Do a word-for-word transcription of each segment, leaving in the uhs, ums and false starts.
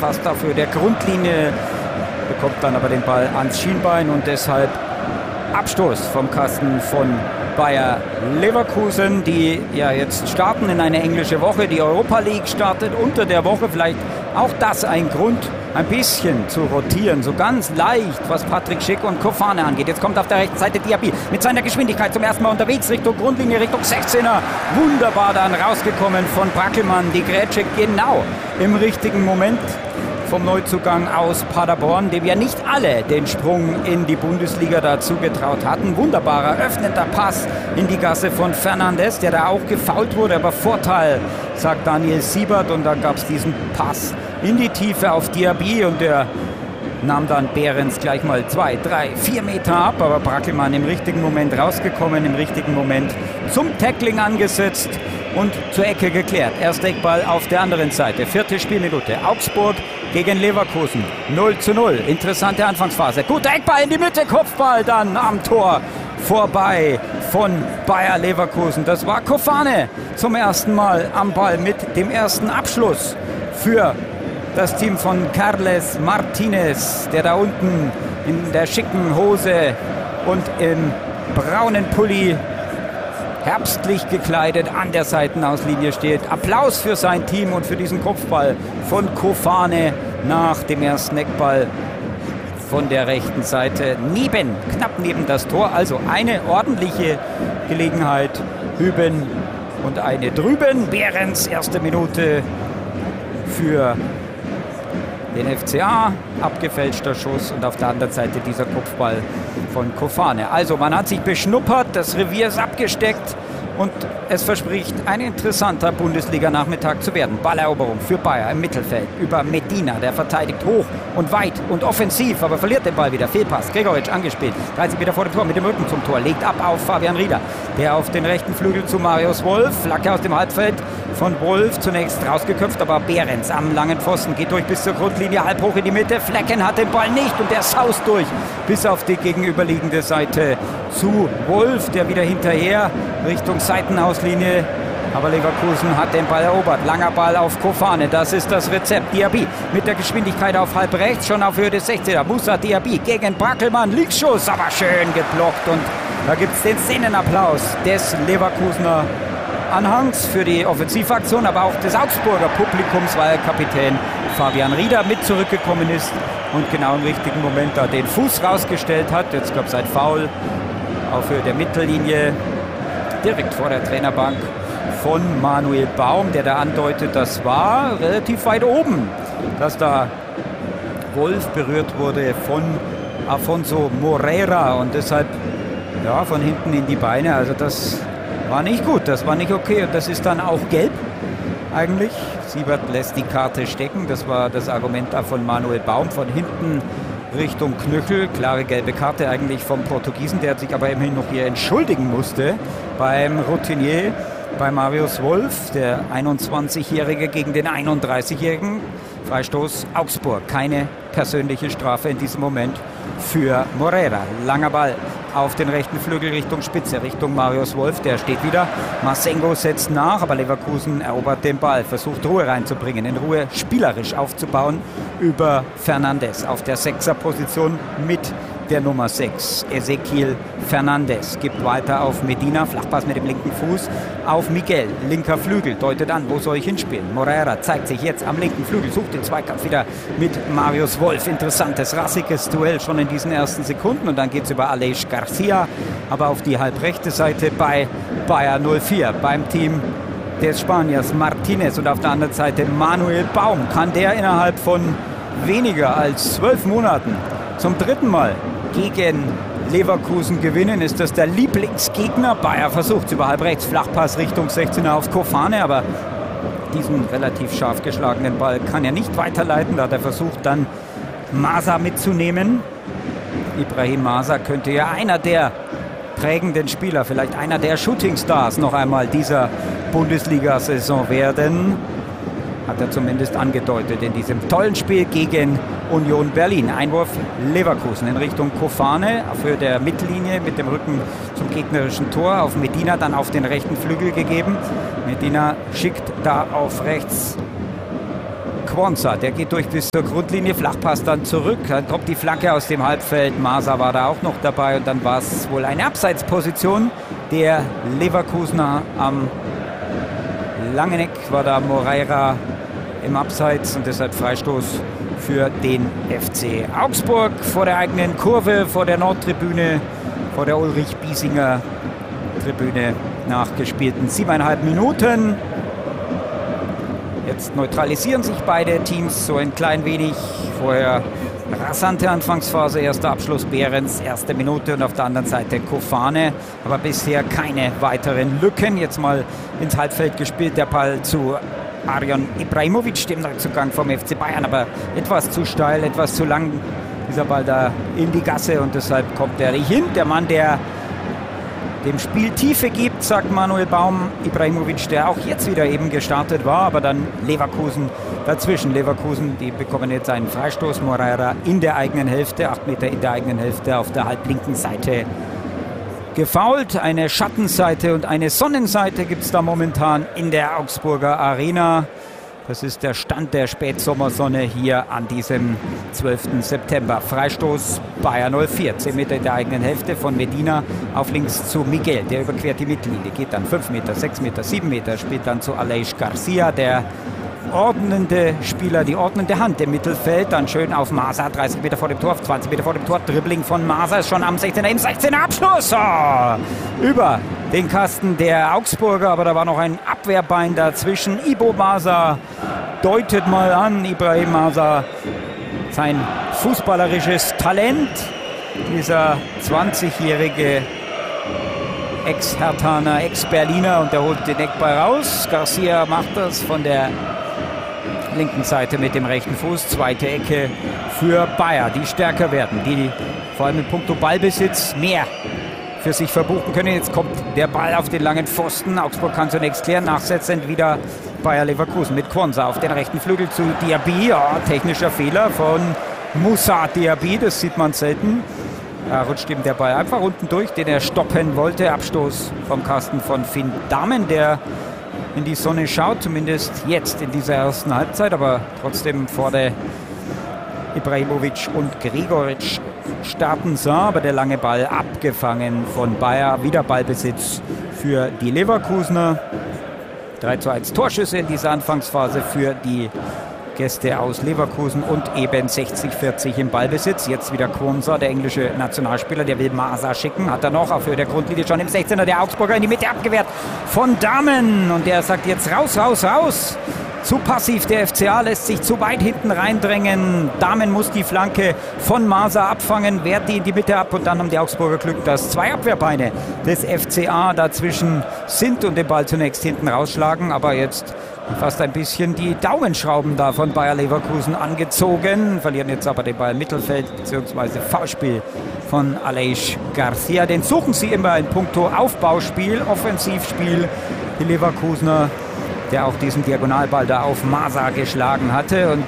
fast auf Höhe der Grundlinie, bekommt dann aber den Ball ans Schienbein und deshalb Abstoß vom Kasten von Bayer Leverkusen, die ja jetzt starten in eine englische Woche. Die Europa League startet unter der Woche. Vielleicht auch das ein Grund, ein bisschen zu rotieren. So ganz leicht, was Patrick Schick und Kofane angeht. Jetzt kommt auf der rechten Seite Diaby mit seiner Geschwindigkeit zum ersten Mal unterwegs Richtung Grundlinie, Richtung sechzehner. Wunderbar dann rausgekommen von Brackelmann. Die Grätsche genau im richtigen Moment vom Neuzugang aus Paderborn, dem ja nicht alle den Sprung in die Bundesliga dazu getraut hatten. Wunderbarer öffnender Pass in die Gasse von Fernandes, der da auch gefoult wurde, aber Vorteil, sagt Daniel Siebert, und da gab es diesen Pass in die Tiefe auf Diaby und der nahm dann Behrens gleich mal zwei, drei, vier Meter ab, aber Brackelmann im richtigen Moment rausgekommen, im richtigen Moment zum Tackling angesetzt und zur Ecke geklärt. Erster Eckball auf der anderen Seite. Vierte Spielminute. Augsburg gegen Leverkusen. null zu null. Interessante Anfangsphase. Guter Eckball in die Mitte. Kopfball dann am Tor vorbei von Bayer Leverkusen. Das war Kofane zum ersten Mal am Ball mit dem ersten Abschluss für das Team von Carles Martinez, der da unten in der schicken Hose und im braunen Pulli herbstlich gekleidet an der Seitenauslinie steht. Applaus für sein Team und für diesen Kopfball von Kofane nach dem ersten Eckball von der rechten Seite neben, knapp neben das Tor. Also eine ordentliche Gelegenheit hüben und eine drüben. Behrens erste Minute für den F C A, abgefälschter Schuss und auf der anderen Seite dieser Kopfball von Kofane. Also man hat sich beschnuppert, das Revier ist abgesteckt und es verspricht ein interessanter Bundesliga-Nachmittag zu werden. Balleroberung für Bayer im Mittelfeld über Medina, der verteidigt hoch und weit und offensiv, aber verliert den Ball wieder. Fehlpass, Gregoritsch angespielt, dreißig Meter vor dem Tor mit dem Rücken zum Tor, legt ab auf Fabian Rieder, der auf den rechten Flügel zu Marius Wolf, Flagge aus dem Halbfeld von Wolf, zunächst rausgeköpft, aber Behrens am langen Pfosten geht durch bis zur Grundlinie, halb hoch in die Mitte, Flecken hat den Ball nicht und der saust durch bis auf die gegenüberliegende Seite zu Wolf, der wieder hinterher Richtung Seitenauslinie, aber Leverkusen hat den Ball erobert. Langer Ball auf Kofane, das ist das Rezept. Diaby mit der Geschwindigkeit auf halb rechts, schon auf Höhe des sechzehner. Musa Diaby gegen Brackelmann, Linksschuss, aber schön geblockt und da gibt es den Szenenapplaus des Leverkusener Anhangs für die Offensivaktion, aber auch des Augsburger Publikums, weil Kapitän Fabian Rieder mit zurückgekommen ist und genau im richtigen Moment da den Fuß rausgestellt hat. Jetzt gab es ein Foul auf Höhe der Mittellinie, direkt vor der Trainerbank von Manuel Baum, der da andeutet, das war relativ weit oben, dass da Wolf berührt wurde von Afonso Moreira und deshalb ja, von hinten in die Beine. Also das war nicht gut, das war nicht okay und das ist dann auch gelb eigentlich. Siebert lässt die Karte stecken, das war das Argument da von Manuel Baum, von hinten Richtung Knöchel, klare gelbe Karte eigentlich vom Portugiesen, der sich aber immerhin noch hier entschuldigen musste beim Routinier, bei Marius Wolf, der einundzwanzigjährige gegen den einunddreißigjährigen. Freistoß Augsburg, keine persönliche Strafe in diesem Moment für Moreira. Langer Ball auf den rechten Flügel Richtung Spitze, Richtung Marius Wolf, der steht wieder. Masengo setzt nach, aber Leverkusen erobert den Ball, versucht Ruhe reinzubringen, in Ruhe spielerisch aufzubauen über Fernandes auf der Sechser-Position mit der Nummer sechs. Ezequiel Fernandes gibt weiter auf Medina, Flachpass mit dem linken Fuß auf Miguel, linker Flügel, deutet an, wo soll ich hinspielen? Moreira zeigt sich jetzt am linken Flügel, sucht den Zweikampf wieder mit Marius Wolf. Interessantes, rassiges Duell schon in diesen ersten Sekunden und dann geht es über Aleix Garcia, aber auf die halbrechte Seite bei Bayer null vier, beim Team des Spaniers Martinez und auf der anderen Seite Manuel Baum. Kann der innerhalb von weniger als zwölf Monaten zum dritten Mal gegen Leverkusen gewinnen? Ist das der Lieblingsgegner? Bayer versucht es über halb rechts, Flachpass Richtung sechzehner auf Kofane, aber diesen relativ scharf geschlagenen Ball kann er nicht weiterleiten. Da hat er versucht, dann Masa mitzunehmen. Ibrahim Masa könnte ja einer der prägenden Spieler, vielleicht einer der Shootingstars noch einmal dieser Bundesliga-Saison werden. Hat er zumindest angedeutet in diesem tollen Spiel gegen Union Berlin. Einwurf Leverkusen in Richtung Kofane auf Höhe der Mittellinie mit dem Rücken zum gegnerischen Tor. Auf Medina dann auf den rechten Flügel gegeben. Medina schickt da auf rechts Quansah, der geht durch bis zur Grundlinie, Flachpass dann zurück, dann kommt die Flanke aus dem Halbfeld, Maser war da auch noch dabei und dann war es wohl eine Abseitsposition der Leverkusener am langen Eck, war da Moreira im Abseits und deshalb Freistoß für den F C Augsburg vor der eigenen Kurve, vor der Nordtribüne, vor der Ulrich-Biesinger-Tribüne nach gespielten siebeneinhalb Minuten. Jetzt neutralisieren sich beide Teams so ein klein wenig. Vorher rasante Anfangsphase, erster Abschluss Behrens, erste Minute und auf der anderen Seite Kofane. Aber bisher keine weiteren Lücken. Jetzt mal ins Halbfeld gespielt, der Ball zu Arjon Ibrahimovic, dem Neuzugang vom F C Bayern, aber etwas zu steil, etwas zu lang, dieser Ball da in die Gasse und deshalb kommt er nicht hin. Der Mann, der dem Spiel Tiefe gibt, sagt Manuel Baum. Ibrahimovic, der auch jetzt wieder eben gestartet war, aber dann Leverkusen dazwischen. Leverkusen, die bekommen jetzt einen Freistoß. Moreira in der eigenen Hälfte, acht Meter in der eigenen Hälfte auf der halblinken Seite gefoult. Eine Schattenseite und eine Sonnenseite gibt es da momentan in der Augsburger Arena. Das ist der Stand der Spätsommersonne hier an diesem zwölften September. Freistoß Bayer null vier, zehn Meter in der eigenen Hälfte von Medina auf links zu Miguel. Der überquert die Mittellinie, geht dann fünf Meter, sechs Meter, sieben Meter, spielt dann zu Aleix Garcia, der ordnende Spieler, die ordnende Hand im Mittelfeld. Dann schön auf Maser, dreißig Meter vor dem Tor, zwanzig Meter vor dem Tor. Dribbling von Maser ist schon am sechzehner, im sechzehner Abschluss. Oh, über den Kasten der Augsburger, aber da war noch ein Abwehrbein dazwischen. Ibo Maser deutet mal an, Ibrahim Maser, sein fußballerisches Talent. Dieser zwanzigjährige Ex-Herthaner, Ex-Berliner, und der holt den Eckball raus. Garcia macht das von der linken Seite mit dem rechten Fuß. Zweite Ecke für Bayer, die stärker werden, die vor allem in puncto Ballbesitz mehr für sich verbuchen können. Jetzt kommt der Ball auf den langen Pfosten. Augsburg kann zunächst klären, nachsetzend wieder Bayer Leverkusen mit Quansah auf den rechten Flügel zu Diaby. Ja, technischer Fehler von Moussa Diaby, das sieht man selten. Da rutscht ihm der Ball einfach unten durch, den er stoppen wollte. Abstoß vom Kasten von Finn Dahmen, der in die Sonne schaut, zumindest jetzt in dieser ersten Halbzeit, aber trotzdem vor der Ibrahimovic und Gregoritsch starten sah, aber der lange Ball abgefangen von Bayer. Wieder Ballbesitz für die Leverkusener. drei zu eins Torschüsse in dieser Anfangsphase für die Gäste aus Leverkusen und eben sechzig vierzig im Ballbesitz. Jetzt wieder Quansah, der englische Nationalspieler, der will Maser schicken. Hat er noch auf Höhe der Grundlinie schon im sechzehner der Augsburger in die Mitte abgewehrt von Dahmen. Und der sagt jetzt raus, raus, raus. Zu passiv, der F C A lässt sich zu weit hinten reindrängen. Dahmen muss die Flanke von Maser abfangen, wehrt die in die Mitte ab und dann haben die Augsburger Glück, dass zwei Abwehrbeine des F C A dazwischen sind und den Ball zunächst hinten rausschlagen, aber jetzt fast ein bisschen die Daumenschrauben da von Bayer Leverkusen angezogen, verlieren jetzt aber den Ball im Mittelfeld, beziehungsweise Foulspiel von Aleix Garcia. Den suchen sie immer in puncto Aufbauspiel, Offensivspiel, die Leverkusener, der auch diesen Diagonalball da auf Maser geschlagen hatte, und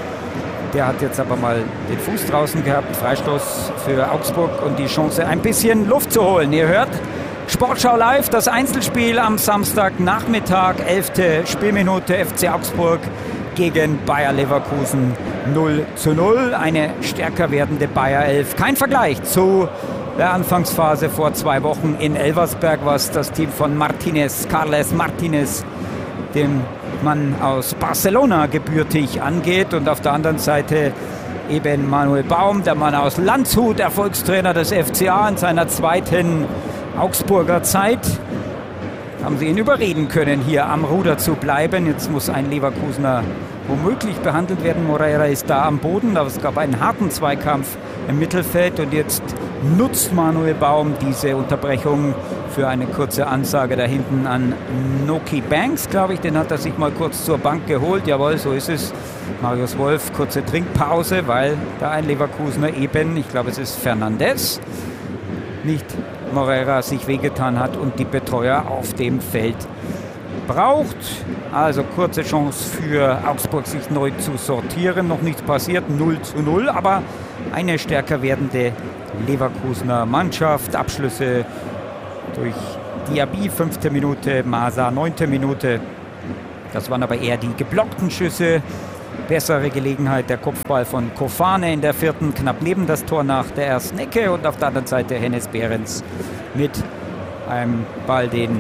der hat jetzt aber mal den Fuß draußen gehabt. Freistoß für Augsburg und die Chance, ein bisschen Luft zu holen. Ihr hört Sportschau live, das Einzelspiel am Samstagnachmittag, elfte Spielminute, F C Augsburg gegen Bayer Leverkusen null zu null. Eine stärker werdende Bayer elf. Kein Vergleich zu der Anfangsphase vor zwei Wochen in Elversberg, was das Team von Martinez, Carles Martinez, dem Mann aus Barcelona, gebürtig angeht. Und auf der anderen Seite eben Manuel Baum, der Mann aus Landshut, Erfolgstrainer des F C A in seiner zweiten Augsburger Zeit. Haben sie ihn überreden können, hier am Ruder zu bleiben. Jetzt muss ein Leverkusener womöglich behandelt werden. Moreira ist da am Boden, aber es gab einen harten Zweikampf im Mittelfeld und jetzt nutzt Manuel Baum diese Unterbrechung für eine kurze Ansage da hinten an Noki Banks, glaube ich. Den hat er sich mal kurz zur Bank geholt. Jawohl, so ist es. Marius Wolf, kurze Trinkpause, weil da ein Leverkusener eben, ich glaube es ist Fernandes, nicht Moreira sich wehgetan hat und die Betreuer auf dem Feld braucht. Also kurze Chance für Augsburg, sich neu zu sortieren. Noch nichts passiert, null zu null, aber eine stärker werdende Leverkusener Mannschaft. Abschlüsse durch Diaby, fünfte Minute, Maser, neunte Minute. Das waren aber eher die geblockten Schüsse. bessere Gelegenheit der Kopfball von Kofane in der vierten, knapp neben das Tor nach der ersten Ecke. Und auf der anderen Seite Hennes Behrens mit einem Ball, den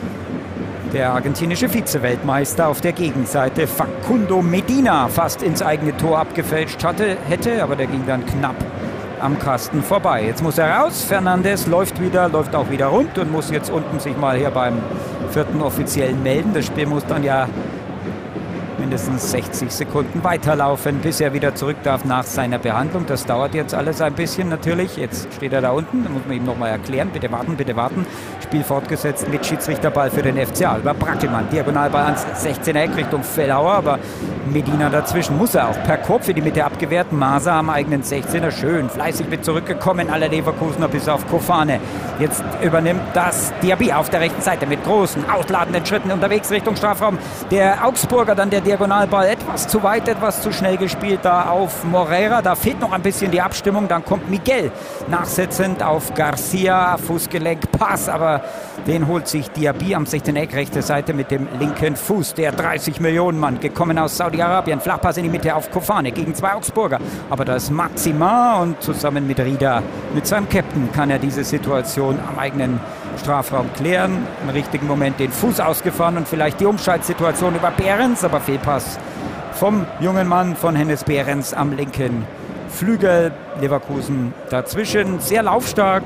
der argentinische Vize-Weltmeister auf der Gegenseite Facundo Medina fast ins eigene Tor abgefälscht hatte, hätte, aber der ging dann knapp am Kasten vorbei. Jetzt muss er raus. Fernandes läuft wieder, läuft auch wieder rund und muss jetzt unten sich mal hier beim vierten Offiziellen melden. Das Spiel muss dann ja mindestens sechzig Sekunden weiterlaufen, bis er wieder zurück darf nach seiner Behandlung. Das dauert jetzt alles ein bisschen natürlich. Jetzt steht er da unten, da muss man ihm nochmal erklären. Bitte warten, bitte warten. Spiel fortgesetzt mit Schiedsrichterball für den F C A. Über Brackelmann, Diagonalball ans sechzehner Eck Richtung Fellauer, aber Medina dazwischen muss er auch per Kopf in die Mitte abgewehrt. Maser am eigenen sechzehner, schön fleißig mit zurückgekommen. Alle Leverkusener bis auf Kofane. Jetzt übernimmt das Diaby auf der rechten Seite mit großen, ausladenden Schritten unterwegs Richtung Strafraum. Der Augsburger, dann der Diagonalball etwas zu weit, etwas zu schnell gespielt da auf Moreira. Da fehlt noch ein bisschen die Abstimmung. Dann kommt Miguel nachsetzend auf Garcia. Fußgelenk, Pass, aber den holt sich Diaby am sechzehner Eck rechte Seite mit dem linken Fuß. Der dreißig Millionen Mann, gekommen aus Saudi-Arabien. Flachpass in die Mitte auf Kofane gegen zwei Augsburger. Aber das ist Maxima und zusammen mit Rieder, mit seinem Captain, kann er diese Situation am eigenen Strafraum klären. Im richtigen Moment den Fuß ausgefahren und vielleicht die Umschaltsituation über Behrens, aber Fehlpass vom jungen Mann von Hennes Behrens am linken Flügel. Leverkusen dazwischen, sehr laufstark.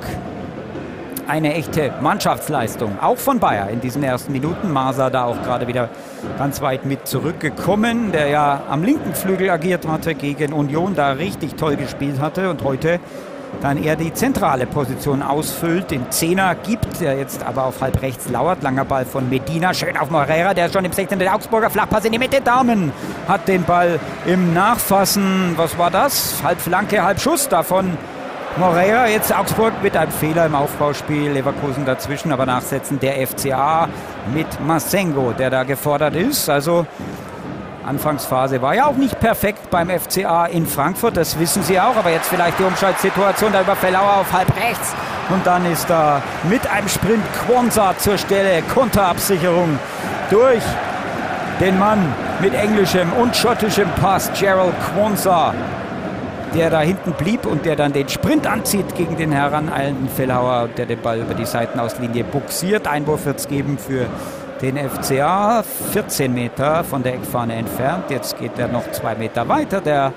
Eine echte Mannschaftsleistung, auch von Bayer in diesen ersten Minuten. Maser da auch gerade wieder ganz weit mit zurückgekommen, der ja am linken Flügel agiert hatte gegen Union, da richtig toll gespielt hatte und heute dann eher die zentrale Position ausfüllt, den Zehner gibt, der jetzt aber auf halb rechts lauert. Langer Ball von Medina, schön auf Moreira, der schon im sechzehnten der Augsburger, Flachpass in die Mitte, Dahmen hat den Ball im Nachfassen. Was war das? Halb Flanke, halb Schuss davon Moreira. Jetzt Augsburg mit einem Fehler im Aufbauspiel, Leverkusen dazwischen, aber nachsetzen der F C A mit Massengo, der da gefordert ist. Also Anfangsphase war ja auch nicht perfekt beim F C A in Frankfurt, das wissen Sie auch, aber jetzt vielleicht die Umschaltsituation da über Fellauer auf halb rechts und dann ist da mit einem Sprint Quansah zur Stelle, Konterabsicherung durch den Mann mit englischem und schottischem Pass, Gerald Quansah, der da hinten blieb und der dann den Sprint anzieht gegen den heraneilenden Fellauer, der den Ball über die Seitenauslinie buxiert. Einwurf wird es geben für den F C A, vierzehn Meter von der Eckfahne entfernt. Jetzt geht er noch zwei Meter weiter. Der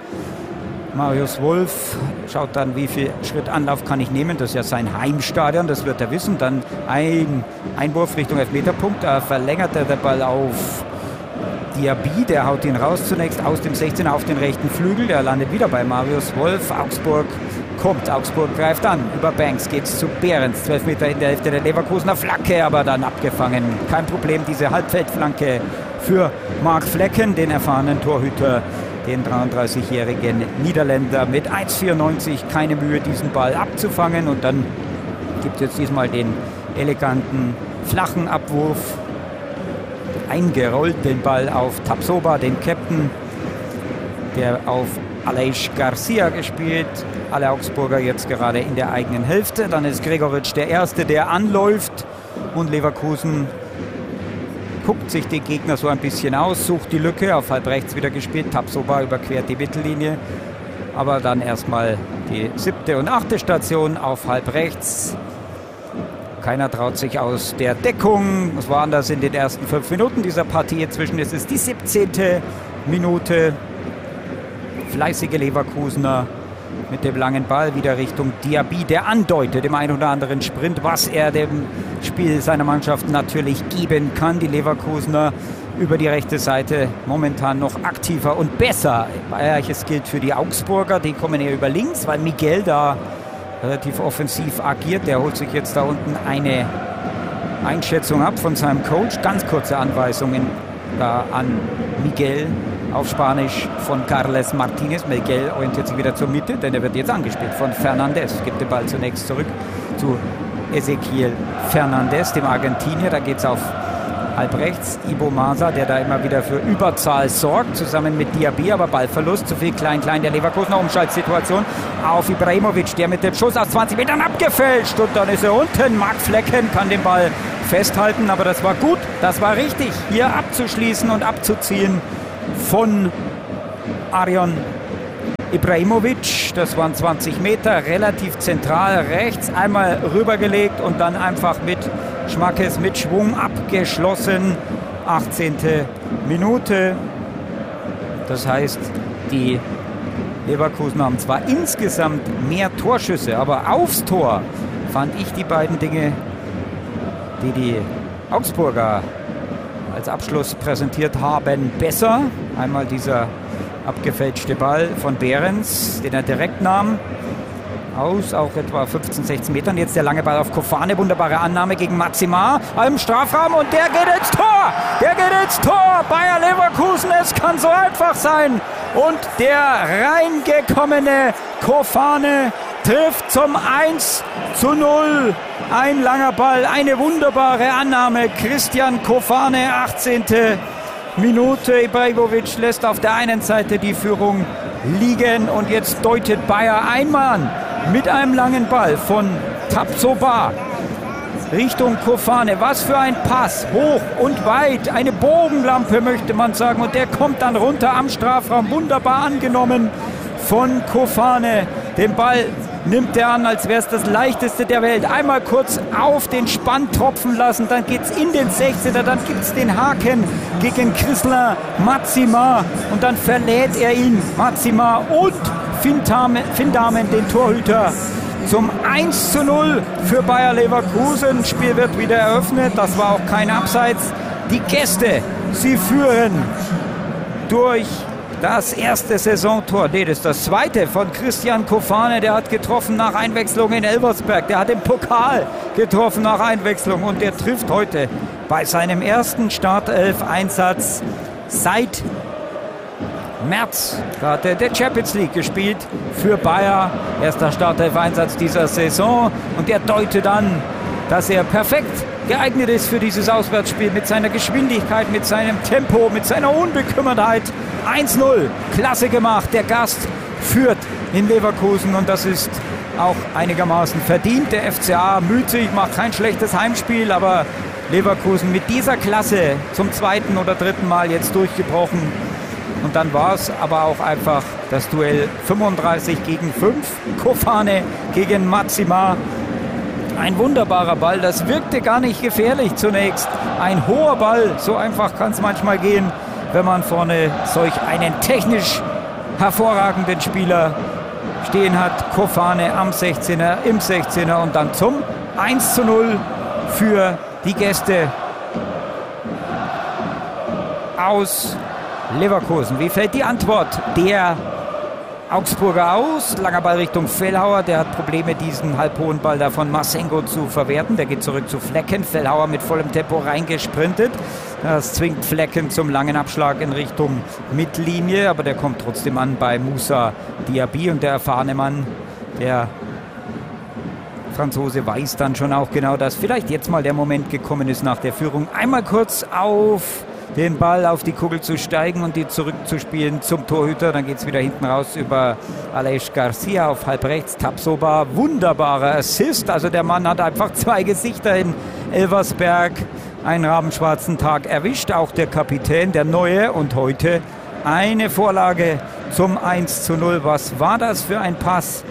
Marius Wolf schaut dann, wie viel Schritt Anlauf kann ich nehmen. Das ist ja sein Heimstadion, das wird er wissen. Dann ein Einwurf Richtung Elfmeterpunkt. Da verlängert er den Ball auf Diaby, der haut ihn raus zunächst aus dem sechzehner auf den rechten Flügel. Der landet wieder bei Marius Wolf. Augsburg kommt, Augsburg greift an. Über Banks geht es zu Behrens. zwölf Meter in der Hälfte der Leverkusener Flanke, aber dann abgefangen. Kein Problem, diese Halbfeldflanke für Mark Flecken, den erfahrenen Torhüter, den dreiunddreißigjährigen Niederländer mit eins Komma vierundneunzig. Keine Mühe, diesen Ball abzufangen. Und dann gibt es jetzt diesmal den eleganten flachen Abwurf. Eingerollt den Ball auf Tapsoba, den Captain, der auf Aleix Garcia gespielt. Alle Augsburger jetzt gerade in der eigenen Hälfte. Dann ist Gregoritsch der Erste, der anläuft. Und Leverkusen guckt sich den Gegner so ein bisschen aus, sucht die Lücke, auf halb rechts wieder gespielt. Tapsoba überquert die Mittellinie. Aber dann erstmal die siebte und achte Station auf halb rechts. Keiner traut sich aus der Deckung. Es war anders in den ersten fünf Minuten dieser Partie. Inzwischen ist es die siebzehnte Minute. Fleißige Leverkusener mit dem langen Ball wieder Richtung Diaby, der andeutet im einen oder anderen Sprint, was er dem Spiel seiner Mannschaft natürlich geben kann. Die Leverkusener über die rechte Seite momentan noch aktiver und besser. Gleiches gilt für die Augsburger, die kommen eher über links, weil Miguel da relativ offensiv agiert. Der holt sich jetzt da unten eine Einschätzung ab von seinem Coach. Ganz kurze Anweisungen da an Miguel auf Spanisch von Carles Martinez. Miguel orientiert sich wieder zur Mitte, denn er wird jetzt angespielt von Fernandes. Gibt den Ball zunächst zurück zu Ezequiel Fernandes, dem Argentinier. Da geht es auf halb rechts. Ibo Maser, der da immer wieder für Überzahl sorgt, zusammen mit Diaby, aber Ballverlust, zu viel Klein-Klein der Leverkusener. Umschaltsituation auf Ibrahimovic, der mit dem Schuss aus zwanzig Metern abgefälscht und dann ist er unten. Mark Flecken kann den Ball festhalten, aber das war gut, das war richtig, hier abzuschließen und abzuziehen von Arion Ibrahimovic. Das waren zwanzig Meter, relativ zentral rechts, einmal rübergelegt und dann einfach mit Schmackes, mit Schwung abgeschlossen. achtzehnte Minute. Das heißt, die Leverkusen haben zwar insgesamt mehr Torschüsse, aber aufs Tor fand ich die beiden Dinge, die die Augsburger als Abschluss präsentiert haben, besser. Einmal dieser abgefälschte Ball von Behrens, den er direkt nahm, aus, auch etwa fünfzehn, sechzehn Metern. Jetzt der lange Ball auf Kofane, wunderbare Annahme gegen Maxima im Strafraum und der geht ins Tor! Der geht ins Tor! Bayer Leverkusen, es kann so einfach sein! Und der reingekommene Kofane trifft zum eins zu null. Ein langer Ball, eine wunderbare Annahme. Christian Kofane, achtzehnte Minute. Ibrahimovic lässt auf der einen Seite die Führung liegen und jetzt deutet Bayer ein Mann mit einem langen Ball von Tapsoba Richtung Kofane. Was für ein Pass, hoch und weit, eine Bogenlampe möchte man sagen, und der kommt dann runter am Strafraum, wunderbar angenommen von Kofane. Den Ball nimmt er an, als wäre es das leichteste der Welt. Einmal kurz auf den Spann tropfen lassen, dann geht es in den sechzehner, dann gibt es den Haken gegen Christian Maxima und dann verlädt er ihn, Maxima und Findamen, den Torhüter, zum eins zu null für Bayer Leverkusen. Spiel wird wieder eröffnet, das war auch kein Abseits. Die Gäste, sie führen durch das erste Saisontor, nee, das ist das zweite von Christian Kofane. Der hat getroffen nach Einwechslung in Elversberg. Der hat im Pokal getroffen nach Einwechslung und der trifft heute bei seinem ersten Startelf-Einsatz seit März. Da hat er der Champions League gespielt für Bayer. Erster Startelf-Einsatz dieser Saison und der deutet an, dass er perfekt geeignet ist für dieses Auswärtsspiel mit seiner Geschwindigkeit, mit seinem Tempo, mit seiner Unbekümmertheit. eins null, klasse gemacht. Der Gast führt in Leverkusen und das ist auch einigermaßen verdient. Der F C A müht sich, macht kein schlechtes Heimspiel, aber Leverkusen mit dieser Klasse zum zweiten oder dritten Mal jetzt durchgebrochen. Und dann war es aber auch einfach das Duell fünfunddreißig gegen fünf. Kofane gegen Maxima. Ein wunderbarer Ball, das wirkte gar nicht gefährlich zunächst. Ein hoher Ball, so einfach kann es manchmal gehen, wenn man vorne solch einen technisch hervorragenden Spieler stehen hat. Kofane am sechzehner, im sechzehner und dann zum eins zu null für die Gäste aus Leverkusen. Wie fällt die Antwort der Augsburger aus? Langer Ball Richtung Fellhauer. Der hat Probleme, diesen halbhohen Ball da von Massengo zu verwerten. Der geht zurück zu Flecken. Fellhauer mit vollem Tempo reingesprintet. Das zwingt Flecken zum langen Abschlag in Richtung Mittellinie. Aber der kommt trotzdem an bei Moussa Diaby. Und der erfahrene Mann, der Franzose, weiß dann schon auch genau, dass vielleicht jetzt mal der Moment gekommen ist nach der Führung. Einmal kurz auf den Ball, auf die Kugel zu steigen und die zurückzuspielen zum Torhüter. Dann geht es wieder hinten raus über Aleix Garcia auf halb rechts. Tapsoba, wunderbarer Assist. Also der Mann hat einfach zwei Gesichter in Elversberg. Einen rabenschwarzen Tag erwischt. Auch der Kapitän, der Neue. Und heute eine Vorlage zum eins zu null. Was war das für ein Pass?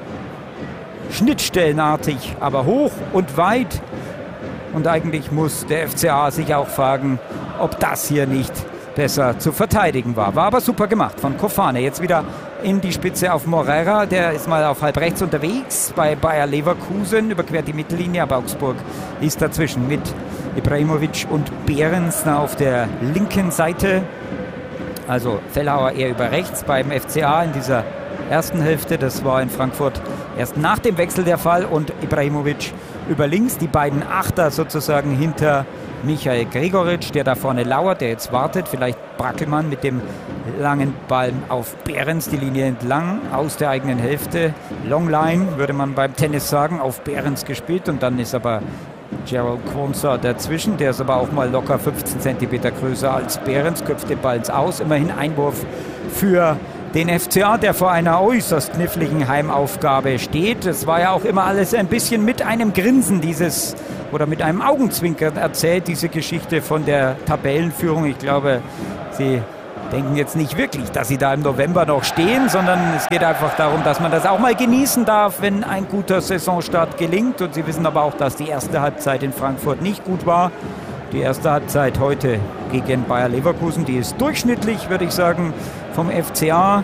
Schnittstellenartig, aber hoch und weit. Und eigentlich muss der F C A sich auch fragen, ob das hier nicht besser zu verteidigen war. War aber super gemacht von Kofane. Jetzt wieder in die Spitze auf Moreira. Der ist mal auf halb rechts unterwegs bei Bayer Leverkusen. Überquert die Mittellinie, aber Augsburg ist dazwischen mit Ibrahimovic und Behrens auf der linken Seite. Also Fellhauer eher über rechts beim F C A in dieser ersten Hälfte. Das war in Frankfurt erst nach dem Wechsel der Fall. Und Ibrahimovic über links. Die beiden Achter sozusagen hinter Michael Gregoritsch, der da vorne lauert, der jetzt wartet. Vielleicht Brackelmann mit dem langen Ball auf Behrens, die Linie entlang aus der eigenen Hälfte. Longline, würde man beim Tennis sagen, auf Behrens gespielt. Und dann ist aber Gerald Quonsa dazwischen. Der ist aber auch mal locker fünfzehn Zentimeter größer als Behrens, köpft den Ball ins Aus. Immerhin Einwurf für den F C A, der vor einer äußerst kniffligen Heimaufgabe steht. Es war ja auch immer alles ein bisschen mit einem Grinsen dieses oder mit einem Augenzwinkern erzählt, diese Geschichte von der Tabellenführung. Ich glaube, sie denken jetzt nicht wirklich, dass sie da im November noch stehen, sondern es geht einfach darum, dass man das auch mal genießen darf, wenn ein guter Saisonstart gelingt. Und sie wissen aber auch, dass die erste Halbzeit in Frankfurt nicht gut war. Die erste Halbzeit heute gegen Bayer Leverkusen, die ist durchschnittlich, würde ich sagen, vom F C A.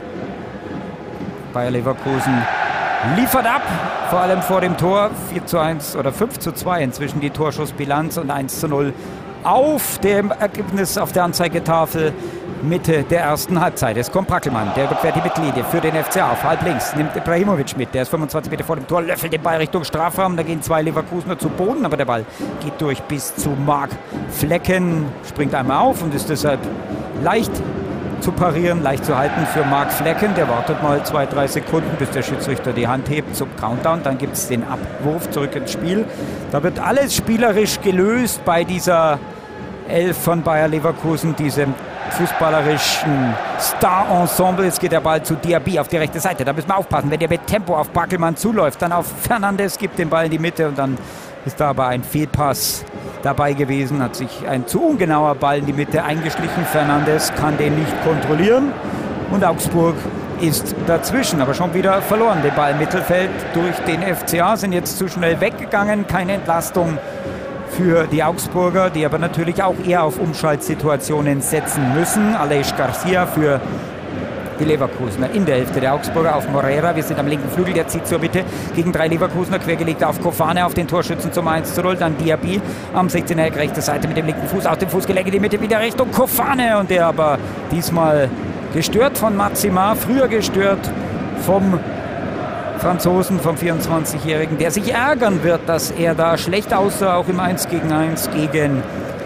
Bayer Leverkusen liefert ab, vor allem vor dem Tor. vier zu eins oder fünf zu zwei inzwischen die Torschussbilanz und eins zu null auf dem Ergebnis auf der Anzeigetafel Mitte der ersten Halbzeit. Es kommt Brackelmann, der überquert die Mittellinie für den F C A auf halb links, nimmt Ibrahimovic mit, der ist fünfundzwanzig Meter vor dem Tor, löffelt den Ball Richtung Strafraum, da gehen zwei Leverkusener zu Boden, aber der Ball geht durch bis zu Marc Flecken, springt einmal auf und ist deshalb leicht zu parieren, leicht zu halten für Marc Flecken. Der wartet mal zwei, drei Sekunden, bis der Schiedsrichter die Hand hebt zum Countdown. Dann gibt es den Abwurf zurück ins Spiel. Da wird alles spielerisch gelöst bei dieser Elf von Bayer Leverkusen, diesem fußballerischen Star-Ensemble. Jetzt geht der Ball zu Diaby auf die rechte Seite. Da müssen wir aufpassen, wenn der mit Tempo auf Brackelmann zuläuft, dann auf Fernandes, gibt den Ball in die Mitte und dann ist da aber ein Fehlpass dabei gewesen, hat sich ein zu ungenauer Ball in die Mitte eingeschlichen. Fernandes kann den nicht kontrollieren und Augsburg ist dazwischen, aber schon wieder verloren. Den Ball im Mittelfeld durch den F C A, sind jetzt zu schnell weggegangen, keine Entlastung für die Augsburger, die aber natürlich auch eher auf Umschaltsituationen setzen müssen. Aleix Garcia für die Leverkusener in der Hälfte der Augsburger auf Moreira. Wir sind am linken Flügel, der zieht zur Mitte gegen drei Leverkusener, quergelegt auf Kofane, auf den Torschützen zum eins zu null. Dann Diaby am sechzehner Eck, rechte Seite mit dem linken Fuß aus dem Fußgelenk in die Mitte, wieder Richtung Kofane. Und der aber diesmal gestört von Matsima, früher gestört vom Franzosen, vom vierundzwanzigjährigen, der sich ärgern wird, dass er da schlecht aussah, auch im eins gegen eins gegen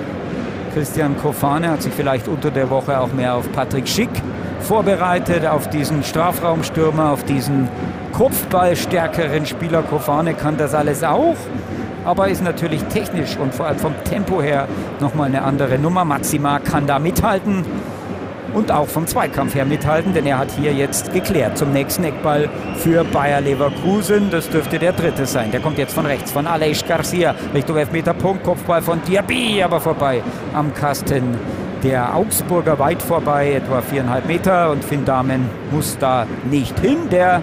Christian Kofane. Hat sich vielleicht unter der Woche auch mehr auf Patrick Schick vorbereitet, auf diesen Strafraumstürmer, auf diesen kopfballstärkeren Spieler. Kofane kann das alles auch, aber ist natürlich technisch und vor allem vom Tempo her nochmal eine andere Nummer. Matsima kann da mithalten und auch vom Zweikampf her mithalten, denn er hat hier jetzt geklärt zum nächsten Eckball für Bayer Leverkusen. Das dürfte der dritte sein. Der kommt jetzt von rechts, von Aleix Garcia Richtung Elfmeterpunkt. Kopfball von Diaby, aber vorbei am Kasten der Augsburger, weit vorbei, etwa viereinhalb Meter. Und Finn Dahmen muss da nicht hin. Der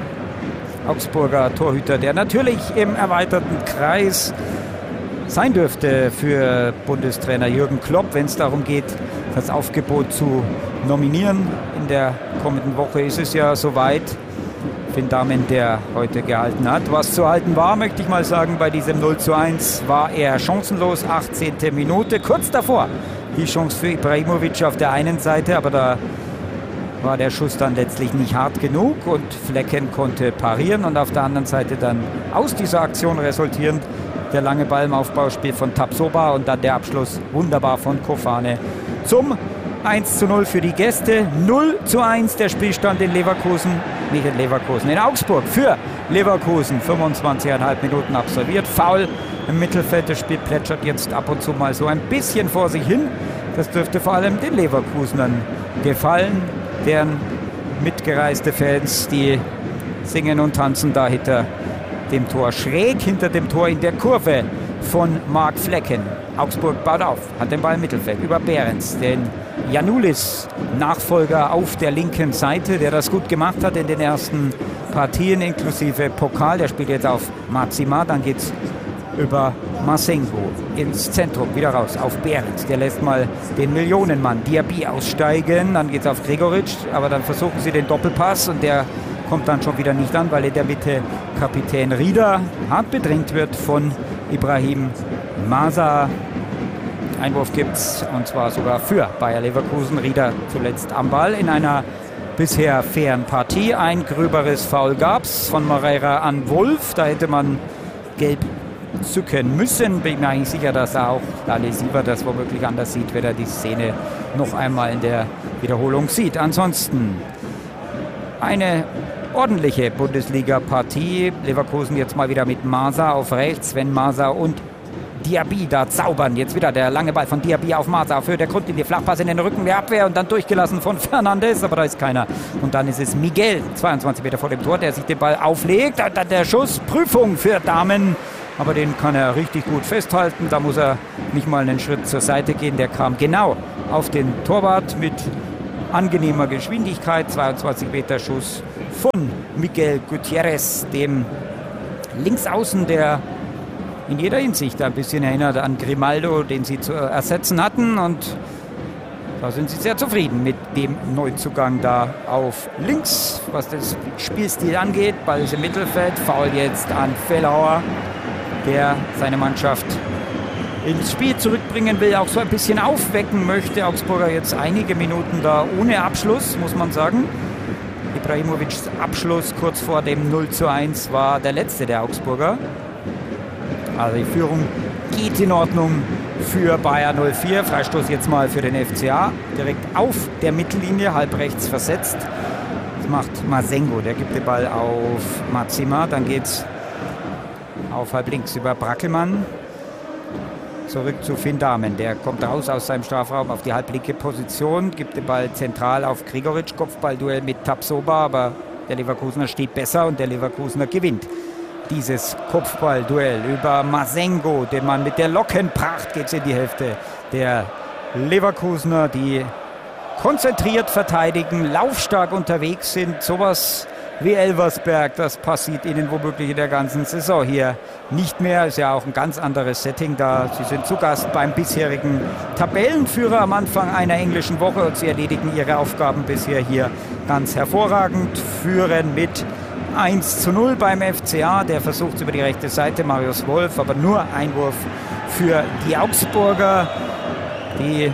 Augsburger Torhüter, der natürlich im erweiterten Kreis sein dürfte für Bundestrainer Jürgen Klopp, wenn es darum geht, das Aufgebot zu nominieren. In der kommenden Woche ist es ja soweit. Finn Dahmen, der heute gehalten hat. Was zu halten war, möchte ich mal sagen, bei diesem null zu eins war er chancenlos. achtzehnte Minute, kurz davor die Chance für Ibrahimovic auf der einen Seite, aber da war der Schuss dann letztlich nicht hart genug und Flecken konnte parieren und auf der anderen Seite dann aus dieser Aktion resultierend der lange Ball im Aufbauspiel von Tapsoba und dann der Abschluss wunderbar von Kofane zum eins zu null für die Gäste. null zu eins der Spielstand in Leverkusen, nicht in Leverkusen, in Augsburg für Leverkusen. fünfundzwanzig Komma fünf Minuten absolviert. Foul im Mittelfeld, das Spiel plätschert jetzt ab und zu mal so ein bisschen vor sich hin. Das dürfte vor allem den Leverkusenern gefallen, deren mitgereiste Fans, die singen und tanzen da hinter dem Tor, schräg hinter dem Tor in der Kurve von Marc Flecken. Augsburg baut auf, hat den Ball im Mittelfeld über Behrens, den Giannoulis-Nachfolger auf der linken Seite, der das gut gemacht hat in den ersten Partien, inklusive Pokal. Der spielt jetzt auf Matsima, dann geht es über Masengo ins Zentrum, wieder raus auf Behrens. Der lässt mal den Millionenmann Diaby aussteigen, dann geht es auf Gregoritsch, aber dann versuchen sie den Doppelpass und der kommt dann schon wieder nicht an, weil in der Mitte Kapitän Rieder hart bedrängt wird von Ibrahim Masa. Einwurf gibt es, und zwar sogar für Bayer Leverkusen. Rieder zuletzt am Ball in einer bisher fairen Partie. Ein gröberes Foul gab es von Moreira an Wolf. Da hätte man gelb zücken müssen. Bin ich mir eigentlich sicher, dass auch Dale Siever das womöglich anders sieht, wenn er die Szene noch einmal in der Wiederholung sieht. Ansonsten eine ordentliche Bundesliga-Partie. Leverkusen jetzt mal wieder mit Masa auf rechts. Wenn Masa und Diaby da zaubern. Jetzt wieder der lange Ball von Diaby auf Masa auf Höhe der Grundlinie. Flachpass in den Rücken der Abwehr und dann durchgelassen von Fernandes, aber da ist keiner. Und dann ist es Miguel, zweiundzwanzig Meter vor dem Tor, der sich den Ball auflegt. Und dann der Schuss, Prüfung für Dahmen. Aber den kann er richtig gut festhalten. Da muss er nicht mal einen Schritt zur Seite gehen. Der kam genau auf den Torwart mit angenehmer Geschwindigkeit. zweiundzwanzig Meter Schuss von Miguel Gutierrez, dem Linksaußen, der in jeder Hinsicht ein bisschen erinnert an Grimaldo, den sie zu ersetzen hatten. Und da sind sie sehr zufrieden mit dem Neuzugang da auf links, was das Spielstil angeht. Ball ist im Mittelfeld, Foul jetzt an Fellauer, der seine Mannschaft ins Spiel zurückbringen will, auch so ein bisschen aufwecken möchte. Augsburger jetzt einige Minuten da ohne Abschluss, muss man sagen. Ibrahimovics Abschluss kurz vor dem null zu eins war der letzte der Augsburger. Also die Führung geht in Ordnung für Bayer null vier. Freistoß jetzt mal für den F C A. Direkt auf der Mittellinie, halb rechts versetzt. Das macht Masengo, der gibt den Ball auf Mazima. Dann geht's auf halb links über Brackelmann. Zurück zu Finn Dahmen. Der kommt raus aus seinem Strafraum auf die halblinke Position, gibt den Ball zentral auf Gregoritsch. Kopfballduell mit Tapsoba, aber der Leverkusener steht besser und der Leverkusener gewinnt dieses Kopfballduell über Masengo, den Mann mit der Lockenpracht, geht es in die Hälfte der Leverkusener, die konzentriert verteidigen, laufstark unterwegs sind. Sowas wie Elversberg, das passiert ihnen womöglich in der ganzen Saison hier nicht mehr. Ist ja auch ein ganz anderes Setting da. Sie sind zu Gast beim bisherigen Tabellenführer am Anfang einer englischen Woche und sie erledigen ihre Aufgaben bisher hier ganz hervorragend, führen mit eins zu null beim F C A. Der versucht über die rechte Seite, Marius Wolf, aber nur Einwurf für die Augsburger, die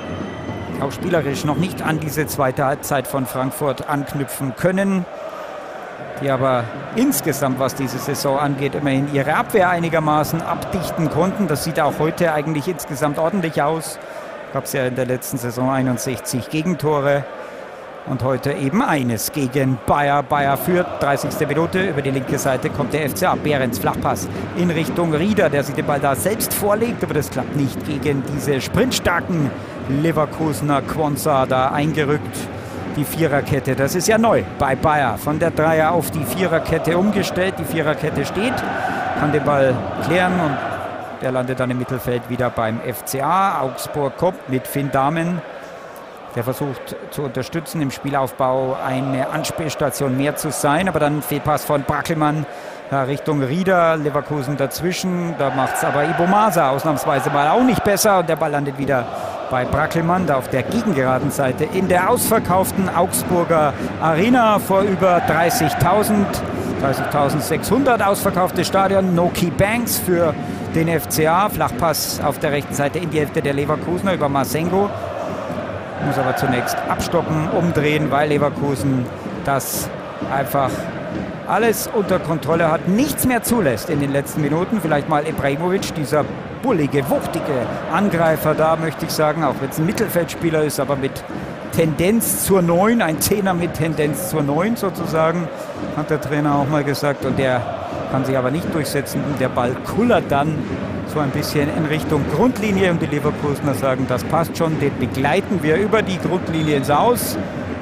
auch spielerisch noch nicht an diese zweite Halbzeit von Frankfurt anknüpfen können, die aber insgesamt, was diese Saison angeht, immerhin ihre Abwehr einigermaßen abdichten konnten. Das sieht auch heute eigentlich insgesamt ordentlich aus. Gab es ja in der letzten Saison einundsechzig Gegentore. Und heute eben eines gegen Bayer. Bayer führt, dreißigste Minute. Über die linke Seite kommt der F C A. Behrens, Flachpass in Richtung Rieder, der sich den Ball da selbst vorlegt. Aber das klappt nicht gegen diese sprintstarken Leverkusener. Quonsa da eingerückt. Die Viererkette, das ist ja neu bei Bayer. Von der Dreier auf die Viererkette umgestellt. Die Viererkette steht, kann den Ball klären und der landet dann im Mittelfeld wieder beim F C A. Augsburg kommt mit Finn Dahmen. Der versucht zu unterstützen, im Spielaufbau eine Anspielstation mehr zu sein. Aber dann Fehlpass von Brackelmann ja, Richtung Rieder, Leverkusen dazwischen. Da macht es aber Ibo Masa ausnahmsweise mal auch nicht besser. Und der Ball landet wieder bei Brackelmann, da auf der gegengeraden Seite in der ausverkauften Augsburger Arena vor über dreißigtausend. dreißigtausendsechshundert ausverkauftes Stadion. Noki Banks für den F C A. Flachpass auf der rechten Seite in die Hälfte der Leverkusener über Masengo. Muss aber zunächst abstoppen, umdrehen, weil Leverkusen das einfach alles unter Kontrolle hat, nichts mehr zulässt in den letzten Minuten. Vielleicht mal Ibrahimovic, dieser bullige, wuchtige Angreifer da, möchte ich sagen, auch wenn es ein Mittelfeldspieler ist, aber mit Tendenz zur Neun, ein Zehner mit Tendenz zur Neun sozusagen, hat der Trainer auch mal gesagt. Und der kann sich aber nicht durchsetzen. Der Ball kullert dann so ein bisschen in Richtung Grundlinie und die Leverkusener sagen, das passt schon, den begleiten wir über die Grundlinie ins Aus,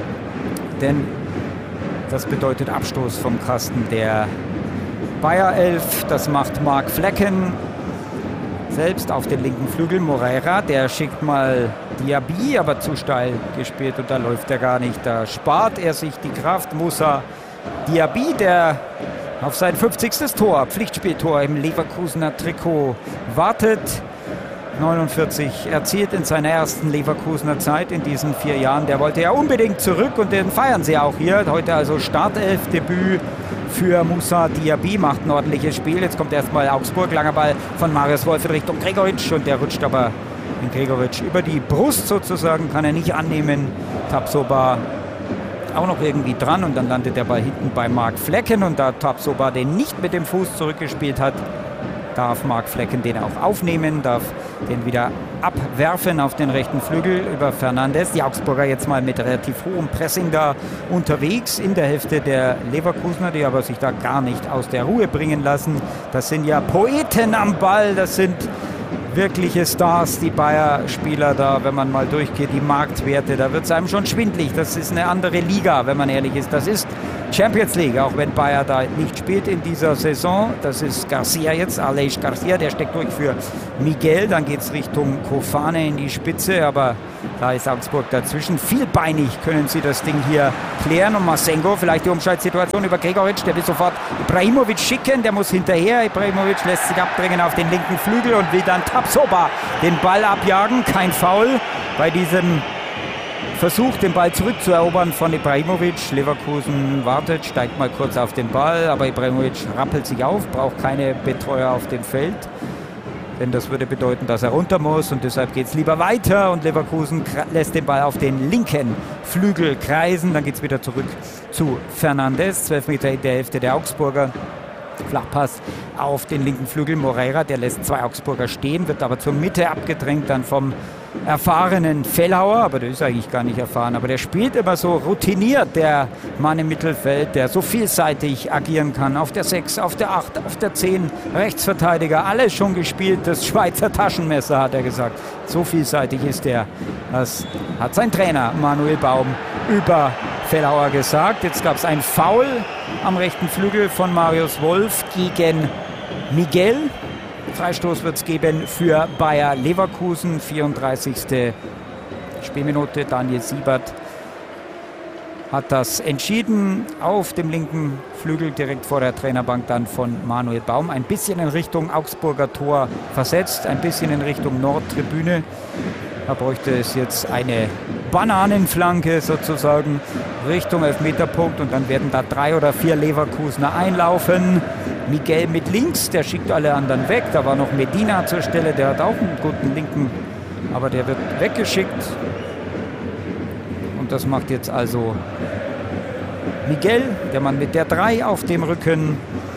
denn das bedeutet Abstoß vom Kasten der Bayer elf. Das macht Marc Flecken selbst auf den linken Flügel. Moreira, der schickt mal Diaby, aber zu steil gespielt und da läuft er gar nicht. Da spart er sich die Kraft. Moussa Diaby, der auf sein fünfzigstes Tor, Pflichtspieltor im Leverkusener Trikot wartet. neunundvierzig erzielt in seiner ersten Leverkusener Zeit in diesen vier Jahren. Der wollte ja unbedingt zurück und den feiern sie auch hier. Heute also Startelf-Debüt für Moussa Diaby, macht ein ordentliches Spiel. Jetzt kommt erstmal Augsburg, langer Ball von Marius Wolf in Richtung Gregoritsch und der rutscht aber in Gregoritsch über die Brust sozusagen, kann er nicht annehmen. Tapsoba auch noch irgendwie dran und dann landet der Ball hinten bei Marc Flecken und da Tapsoba den nicht mit dem Fuß zurückgespielt hat, darf Marc Flecken den auch aufnehmen, darf den wieder abwerfen auf den rechten Flügel über Fernandes. Die Augsburger jetzt mal mit relativ hohem Pressing da unterwegs in der Hälfte der Leverkusener, die aber sich da gar nicht aus der Ruhe bringen lassen. Das sind ja Poeten am Ball, das sind wirkliche Stars, die Bayer-Spieler da, wenn man mal durchgeht, die Marktwerte, da wird es einem schon schwindlig. Das ist eine andere Liga, wenn man ehrlich ist. Das ist Champions League, auch wenn Bayer da nicht spielt in dieser Saison. Das ist Garcia jetzt, Aleix Garcia, der steckt durch für Miguel. Dann geht es Richtung Kofane in die Spitze, aber da ist Augsburg dazwischen. Vielbeinig können sie das Ding hier klären. Und Masengo, vielleicht die Umschaltsituation über Gregoritsch, der will sofort Ibrahimovic schicken, der muss hinterher. Ibrahimovic lässt sich abdrängen auf den linken Flügel und will dann Tapsoba den Ball abjagen. Kein Foul bei diesem Versuch, den Ball zurückzuerobern von Ibrahimovic. Leverkusen wartet, steigt mal kurz auf den Ball, aber Ibrahimovic rappelt sich auf, braucht keine Betreuer auf dem Feld. Denn das würde bedeuten, dass er runter muss und deshalb geht es lieber weiter und Leverkusen lässt den Ball auf den linken Flügel kreisen. Dann geht es wieder zurück zu Fernandes, zwölf Meter in der Hälfte der Augsburger. Flachpass auf den linken Flügel. Moreira, der lässt zwei Augsburger stehen, wird aber zur Mitte abgedrängt dann vom erfahrenen Fellhauer, aber der ist eigentlich gar nicht erfahren, aber der spielt immer so routiniert, der Mann im Mittelfeld, der so vielseitig agieren kann, auf der sechs, auf der acht, auf der zehn, Rechtsverteidiger, alles schon gespielt, das Schweizer Taschenmesser, hat er gesagt. So vielseitig ist er. Das hat sein Trainer Manuel Baum über Fellhauer gesagt. Jetzt gab es ein Foul am rechten Flügel von Marius Wolf gegen Miguel. Freistoß wird es geben für Bayer Leverkusen. vierunddreißigste Spielminute. Daniel Siebert hat das entschieden auf dem linken Flügel, direkt vor der Trainerbank dann von Manuel Baum. Ein bisschen in Richtung Augsburger Tor versetzt, ein bisschen in Richtung Nordtribüne. Da bräuchte es jetzt eine Bananenflanke sozusagen Richtung Elfmeterpunkt und dann werden da drei oder vier Leverkusener einlaufen. Miguel mit links, der schickt alle anderen weg. Da war noch Medina zur Stelle, der hat auch einen guten linken, aber der wird weggeschickt. Und das macht jetzt also Miguel, der Mann mit der drei auf dem Rücken.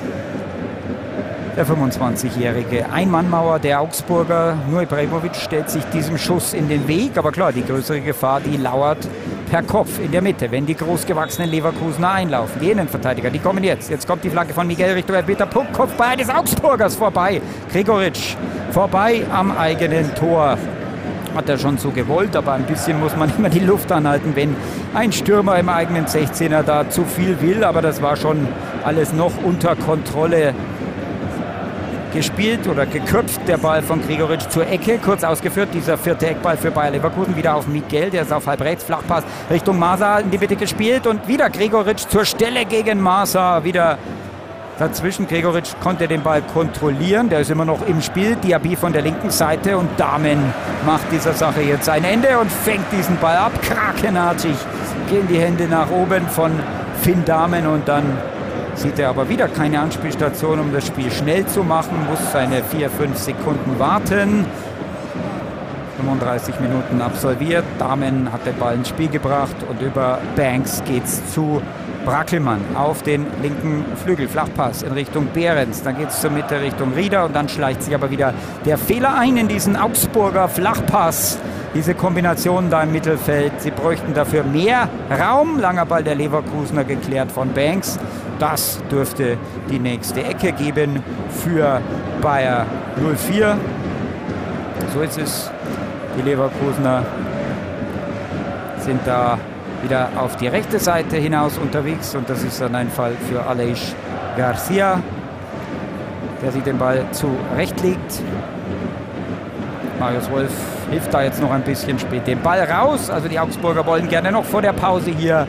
Der fünfundzwanzigjährige Einmannmauer der Augsburger. Nur Ibrahimovic stellt sich diesem Schuss in den Weg. Aber klar, die größere Gefahr, die lauert per Kopf in der Mitte, wenn die großgewachsenen Leverkusener einlaufen. Die Innenverteidiger, die kommen jetzt. Jetzt kommt die Flanke von Miguel Richtung Elfmeterpunkt. Kopfball des Augsburgers vorbei. Gregoritsch vorbei am eigenen Tor. Hat er schon so gewollt, aber ein bisschen muss man immer die Luft anhalten, wenn ein Stürmer im eigenen sechzehner da zu viel will. Aber das war schon alles noch unter Kontrolle gespielt oder geköpft. Der Ball von Gregoritsch zur Ecke, kurz ausgeführt. Dieser vierte Eckball für Bayer Leverkusen. Wieder auf Miguel, der ist auf halb rechts. Flachpass Richtung Masa in die Mitte gespielt und wieder Gregoritsch zur Stelle gegen Masa. Wieder dazwischen. Gregoritsch konnte den Ball kontrollieren. Der ist immer noch im Spiel. Diaby von der linken Seite und Dahmen macht dieser Sache jetzt ein Ende und fängt diesen Ball ab. Krakenartig gehen die Hände nach oben von Finn Dahmen und dann sieht er aber wieder keine Anspielstation, um das Spiel schnell zu machen, muss seine vier, fünf Sekunden warten. fünfunddreißig Minuten absolviert, Dahmen hat den Ball ins Spiel gebracht und über Banks geht's zu Brackelmann auf den linken Flügel. Flachpass in Richtung Behrens, dann geht es zur Mitte Richtung Rieder und dann schleicht sich aber wieder der Fehler ein in diesen Augsburger Flachpass. Diese Kombination da im Mittelfeld, sie bräuchten dafür mehr Raum. Langer Ball der Leverkusener geklärt von Banks. Das dürfte die nächste Ecke geben für Bayer null vier. So ist es. Die Leverkusener sind da wieder auf die rechte Seite hinaus unterwegs und das ist dann ein Fall für Aleix Garcia, der sich den Ball zurechtlegt. Marius Wolf hilft da jetzt noch ein bisschen, spielt den Ball raus. Also die Augsburger wollen gerne noch vor der Pause hier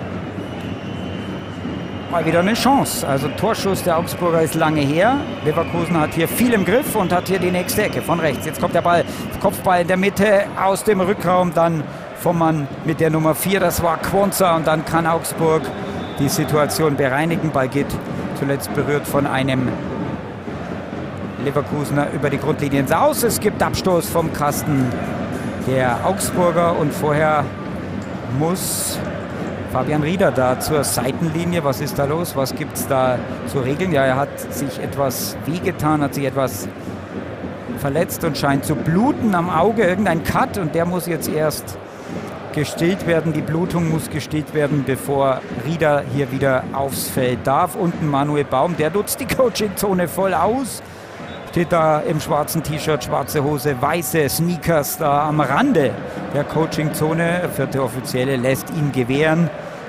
mal wieder eine Chance. Also Torschuss der Augsburger ist lange her. Leverkusen hat hier viel im Griff und hat hier die nächste Ecke von rechts. Jetzt kommt der Ball, Kopfball in der Mitte aus dem Rückraum, dann vom Mann mit der Nummer vier, das war Quonza und dann kann Augsburg die Situation bereinigen. Ball geht zuletzt berührt von einem Leverkusener über die Grundlinie ins Aus. Es gibt Abstoß vom Kasten der Augsburger und vorher muss Fabian Rieder da zur Seitenlinie. Was ist da los? Was gibt es da zu regeln? Ja, er hat sich etwas wehgetan, hat sich etwas verletzt und scheint zu bluten am Auge. Irgendein Cut und der muss jetzt erst gestillt werden. Die Blutung muss gestillt werden, bevor Rieder hier wieder aufs Feld darf. Unten Manuel Baum, der nutzt die Coaching-Zone voll aus. Steht da im schwarzen T-Shirt, schwarze Hose, weiße Sneakers da am Rande der Coaching-Zone. Der vierte Offizielle lässt ihn gewähren.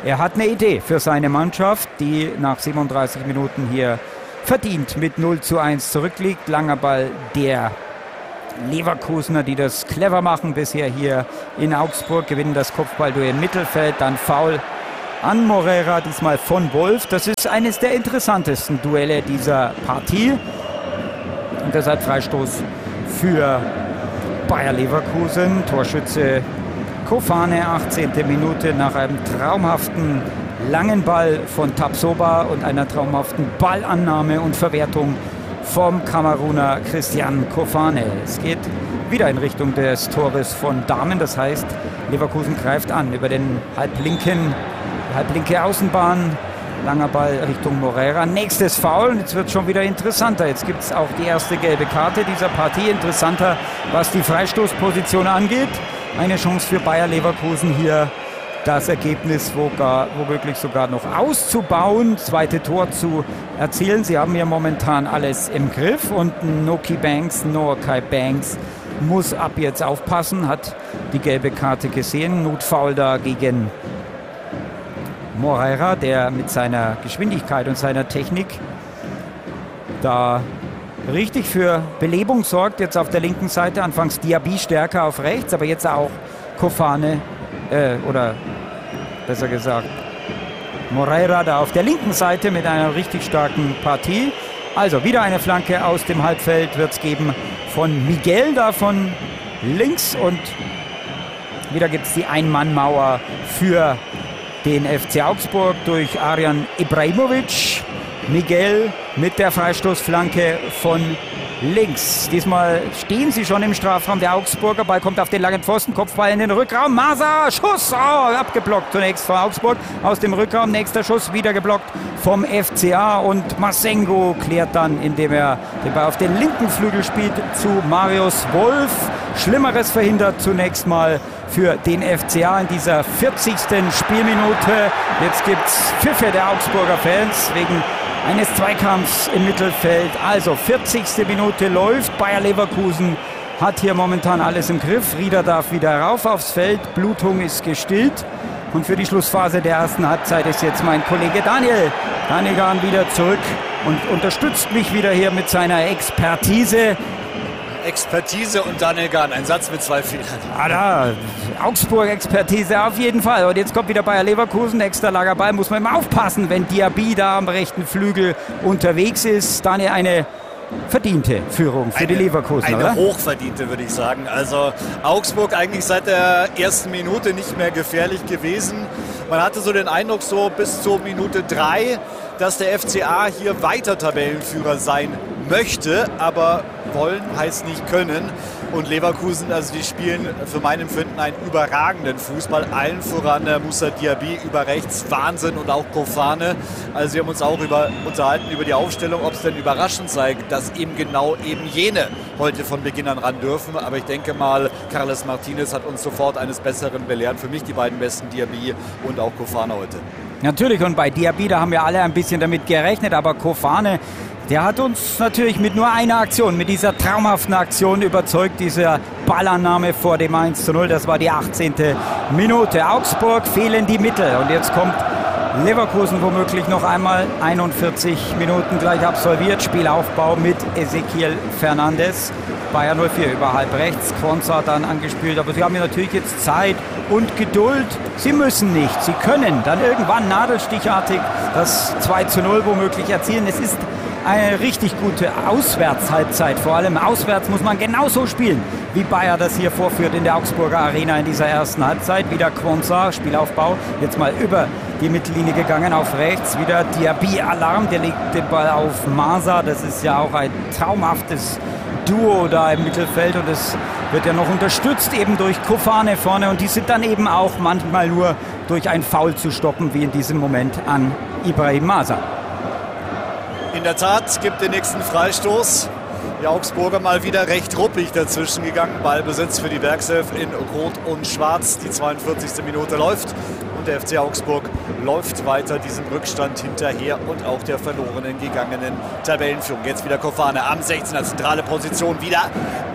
er hat eine Idee für seine Mannschaft, die nach siebenunddreißig Minuten hier verdient mit null zu eins zurückliegt. Langer Ball der Leverkusener, die das clever machen bisher hier in Augsburg, gewinnen das Kopfballduell im Mittelfeld, dann Foul an Moreira, diesmal von Wolf. Das ist eines der interessantesten Duelle dieser Partie und deshalb Freistoß für Bayer Leverkusen. Torschütze Kofane, achtzehnte Minute, nach einem traumhaften langen Ball von Tapsoba und einer traumhaften Ballannahme und Verwertung vom Kameruner Christian Kofane. Es geht wieder in Richtung des Tores von Damen. Das heißt, Leverkusen greift an über den halblinken, halblinke Außenbahn. Langer Ball Richtung Moreira. Nächstes Foul. Und jetzt wird es schon wieder interessanter. Jetzt gibt es auch die erste gelbe Karte dieser Partie. Interessanter, was die Freistoßposition angeht. Eine Chance für Bayer Leverkusen hier, das Ergebnis wo gar, womöglich sogar noch auszubauen, zweite Tor zu erzielen. Sie haben ja momentan alles im Griff und Noki Banks, Noakai Banks muss ab jetzt aufpassen, hat die gelbe Karte gesehen. Notfoul da gegen Moreira, der mit seiner Geschwindigkeit und seiner Technik da richtig für Belebung sorgt. Jetzt auf der linken Seite, anfangs Diaby stärker auf rechts, aber jetzt auch Kofane äh, oder besser gesagt Moreira da auf der linken Seite mit einer richtig starken Partie. Also wieder eine Flanke aus dem Halbfeld wird es geben von Miguel da von links und wieder gibt es die Ein-Mann-Mauer für den F C Augsburg durch Arjan Ibrahimovic. Miguel mit der Freistoßflanke von links. Diesmal stehen sie schon im Strafraum der Augsburger. Ball kommt auf den langen Pfosten, Kopfball in den Rückraum. Masa, Schuss, oh, abgeblockt zunächst von Augsburg. Aus dem Rückraum, nächster Schuss, wieder geblockt vom F C A. Und Masengo klärt dann, indem er den Ball auf den linken Flügel spielt, zu Marius Wolf. Schlimmeres verhindert zunächst mal für den F C A in dieser vierzigsten Spielminute. Jetzt gibt es Pfiffe der Augsburger Fans wegen eines Zweikampfs im Mittelfeld. Also vierzigste Minute läuft. Bayer Leverkusen hat hier momentan alles im Griff. Rieder darf wieder rauf aufs Feld. Blutung ist gestillt. Und für die Schlussphase der ersten Halbzeit ist jetzt mein Kollege Daniel Daniel Gahn wieder zurück und unterstützt mich wieder hier mit seiner Expertise. Expertise und Daniel Gahn, ein Satz mit zwei Fehlern. Ah, da, Augsburg-Expertise auf jeden Fall. Und jetzt kommt wieder Bayer Leverkusen, extra Lagerball, muss man immer aufpassen, wenn Diaby da am rechten Flügel unterwegs ist. Daniel, eine verdiente Führung für eine, die Leverkusen, eine oder? Eine hochverdiente, würde ich sagen. Also Augsburg eigentlich seit der ersten Minute nicht mehr gefährlich gewesen. Man hatte so den Eindruck, so bis zur Minute drei, dass der F C A hier weiter Tabellenführer sein möchte, aber wollen heißt nicht können. Und Leverkusen, also die spielen für mein Empfinden einen überragenden Fußball. Allen voran der Moussa Diaby über rechts, Wahnsinn, und auch Kofane. Also wir haben uns auch über, unterhalten über die Aufstellung, ob es denn überraschend sei, dass eben genau eben jene heute von Beginn an ran dürfen. Aber ich denke mal, Carles Martinez hat uns sofort eines Besseren belehrt. Für mich die beiden besten, Diaby und auch Kofane heute. Natürlich, und bei Diaby, da haben wir alle ein bisschen damit gerechnet, aber Kofane, der hat uns natürlich mit nur einer Aktion, mit dieser traumhaften Aktion überzeugt, dieser Ballannahme vor dem eins zu null, das war die achtzehnte Minute. Augsburg fehlen die Mittel und jetzt kommt Leverkusen womöglich noch einmal, einundvierzig Minuten gleich absolviert, Spielaufbau mit Ezequiel Fernandes. Bayer null vier über halb rechts, Quonsa dann angespielt, aber sie haben ja natürlich jetzt Zeit und Geduld. Sie müssen nicht, sie können dann irgendwann nadelstichartig das zwei zu null womöglich erzielen. Es ist eine richtig gute Auswärtshalbzeit. Vor allem auswärts muss man genauso spielen, wie Bayer das hier vorführt in der Augsburger Arena in dieser ersten Halbzeit. Wieder Quonsa, Spielaufbau, jetzt mal über die Mittellinie gegangen, auf rechts. Wieder Diaby-Alarm, der legt den Ball auf Masa. Das ist ja auch ein traumhaftes Duo da im Mittelfeld und es wird ja noch unterstützt eben durch Kofane vorne und die sind dann eben auch manchmal nur durch ein Foul zu stoppen, wie in diesem Moment an Ibrahim Masa. In der Tat gibt den nächsten Freistoß. Die Augsburger mal wieder recht ruppig dazwischen gegangen. Ballbesitz für die Bergself in Rot und Schwarz. Die zweiundvierzigste Minute läuft und der F C Augsburg läuft weiter diesem Rückstand hinterher und auch der verlorenen gegangenen Tabellenführung. Jetzt wieder Kofane am sechzehner, zentrale Position, wieder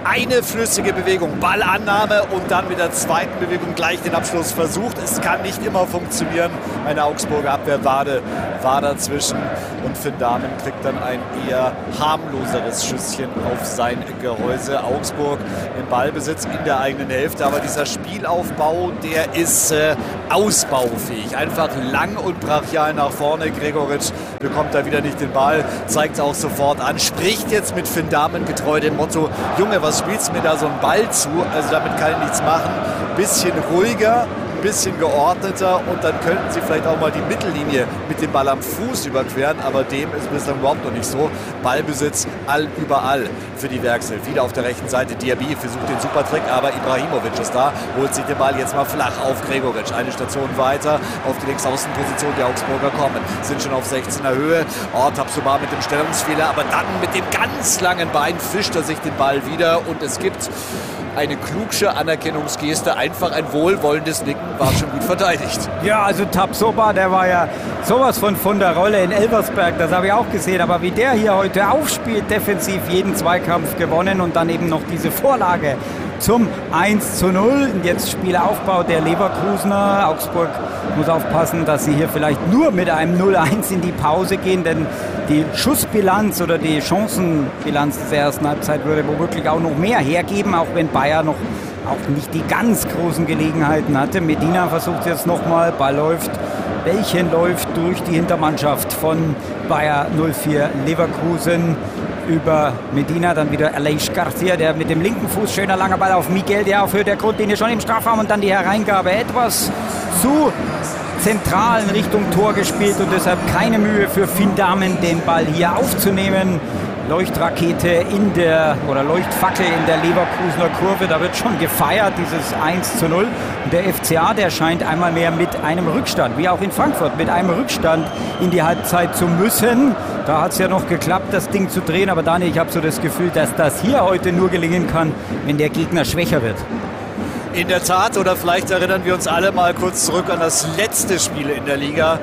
eine flüssige Bewegung, Ballannahme und dann mit der zweiten Bewegung gleich den Abschluss versucht. Es kann nicht immer funktionieren. Eine Augsburger Abwehrwade war dazwischen und Finn Dahmen kriegt dann ein eher harmloseres Schüsschen auf sein Gehäuse. Augsburg im Ballbesitz in der eigenen Hälfte, aber dieser Spielaufbau, der ist äh, ausbaufähig. Einfach lang und brachial nach vorne. Gregoritsch bekommt da wieder nicht den Ball, zeigt es auch sofort an, spricht jetzt mit Finn Dahmen getreu dem Motto: Junge, was spielst du mir da so einen Ball zu? Also damit kann ich nichts machen. Bisschen ruhiger, ein bisschen geordneter und dann könnten sie vielleicht auch mal die Mittellinie mit dem Ball am Fuß überqueren, aber dem ist bislang überhaupt noch nicht so. Ballbesitz all überall für die Werkself. Wieder auf der rechten Seite Diaby versucht den Supertrick, aber Ibrahimovic ist da, holt sich den Ball jetzt mal flach auf Gregoritsch. Eine Station weiter auf die Linksaußenposition. Die Augsburger kommen, sind schon auf sechzehner Höhe. Oh, Tabsoba mit dem Stellungsfehler, aber dann mit dem ganz langen Bein fischt er sich den Ball wieder und es gibt eine klugsche Anerkennungsgeste, einfach ein wohlwollendes Nicken, war schon gut verteidigt. Ja, also Tabsoba, der war ja sowas von von der Rolle in Elversberg, das habe ich auch gesehen, aber wie der hier heute aufspielt, defensiv jeden Zweikampf gewonnen und dann eben noch diese Vorlage zum eins zu null. Und jetzt Spielaufbau der Leverkusener. Augsburg muss aufpassen, dass sie hier vielleicht nur mit einem null eins in die Pause gehen, denn die Schussbilanz oder die Chancenbilanz der ersten Halbzeit würde womöglich auch noch mehr hergeben, auch wenn Bayer noch auch nicht die ganz großen Gelegenheiten hatte. Medina versucht jetzt nochmal, Ball läuft, Bällchen läuft durch die Hintermannschaft von Bayer null vier Leverkusen über Medina, dann wieder Aleix Garcia, der mit dem linken Fuß, schöner langer Ball auf Miguel, der auf Höhe der Grundlinie schon im Strafraum und dann die Hereingabe etwas zu zentral in Richtung Tor gespielt und deshalb keine Mühe für Finn Dahmen, den Ball hier aufzunehmen. Leuchtrakete in der, oder Leuchtfackel in der Leverkusener Kurve, da wird schon gefeiert, dieses eins zu null. Und der F C A, der scheint einmal mehr mit einem Rückstand, wie auch in Frankfurt, mit einem Rückstand in die Halbzeit zu müssen. Da hat es ja noch geklappt, das Ding zu drehen, aber Daniel, ich habe so das Gefühl, dass das hier heute nur gelingen kann, wenn der Gegner schwächer wird. In der Tat, oder vielleicht erinnern wir uns alle mal kurz zurück an das letzte Spiel in der Liga.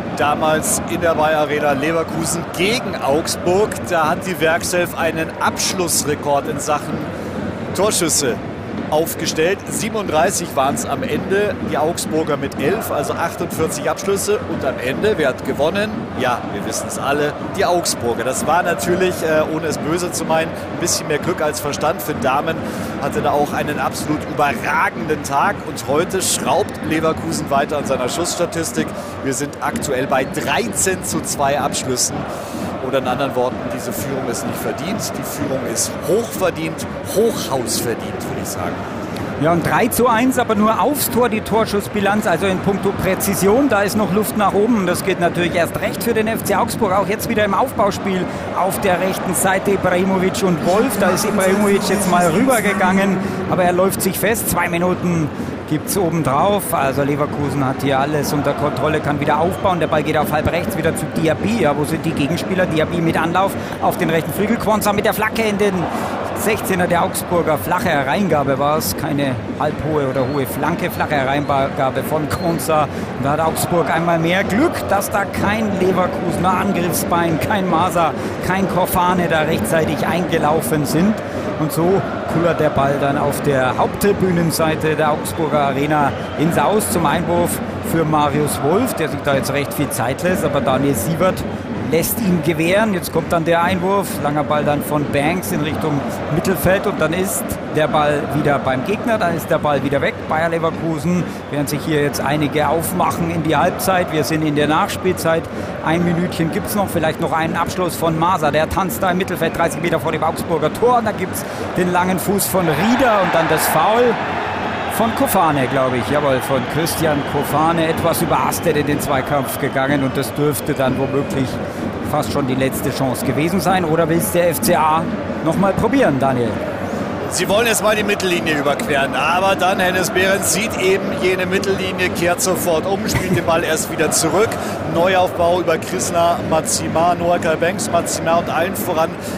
Damals in der Bayer Arena, Leverkusen gegen Augsburg. Da hat die Werkself einen Abschlussrekord in Sachen Torschüsse aufgestellt. siebenunddreißig waren es am Ende, die Augsburger mit elf, also achtundvierzig Abschlüsse. Und am Ende, wer hat gewonnen? Ja, wir wissen es alle, die Augsburger. Das war natürlich, äh, ohne es böse zu meinen, ein bisschen mehr Glück als Verstand. Finn Dahmen hatte da auch einen absolut überragenden Tag. Und heute schraubt Leverkusen weiter an seiner Schussstatistik. Wir sind aktuell bei dreizehn zu zwei Abschlüssen. Oder in anderen Worten, diese Führung ist nicht verdient. Die Führung ist hochverdient, hochhausverdient, würde ich sagen. Ja, und drei zu eins, aber nur aufs Tor die Torschussbilanz, also in puncto Präzision, da ist noch Luft nach oben. Das geht natürlich erst recht für den F C Augsburg, auch jetzt wieder im Aufbauspiel auf der rechten Seite Ibrahimovic und Wolf. Da ist Ibrahimovic jetzt mal rübergegangen, aber er läuft sich fest. Zwei Minuten gibt es obendrauf. Also Leverkusen hat hier alles unter Kontrolle, kann wieder aufbauen. Der Ball geht auf halb rechts wieder zu Diaby. Ja, wo sind die Gegenspieler? Diaby mit Anlauf auf den rechten Flügel. Quansah mit der Flagge in den sechzehner der Augsburger. Flache Hereingabe war es, keine halbhohe oder hohe Flanke. Flache Hereingabe von Quansah. Und da hat Augsburg einmal mehr Glück, dass da kein Leverkusener Angriffsbein, kein Masa, kein Kofane da rechtzeitig eingelaufen sind. Und so kullert der Ball dann auf der Haupttribünenseite der Augsburger Arena ins Aus zum Einwurf für Marius Wolf, der sich da jetzt recht viel Zeit lässt, aber Daniel Sievert lässt ihm gewähren. Jetzt kommt dann der Einwurf, langer Ball dann von Banks in Richtung Mittelfeld und dann ist der Ball wieder beim Gegner, dann ist der Ball wieder weg. Bayer Leverkusen, während sich hier jetzt einige aufmachen in die Halbzeit. Wir sind in der Nachspielzeit. Ein Minütchen gibt es noch, vielleicht noch einen Abschluss von Masa. Der tanzt da im Mittelfeld dreißig Meter vor dem Augsburger Tor. Und da gibt es den langen Fuß von Rieder und dann das Foul von Kofane, glaube ich. Jawohl, von Christian Kofane. Etwas überhastet in den Zweikampf gegangen und das dürfte dann womöglich fast schon die letzte Chance gewesen sein. Oder will es der F C A nochmal probieren, Daniel? Sie wollen jetzt mal die Mittellinie überqueren, aber dann Hennes Behrens sieht eben jene Mittellinie, kehrt sofort um, spielt den Ball erst wieder zurück. Neuaufbau über Krisna Matsima, Noah Kalbenks, Matsima und allen voran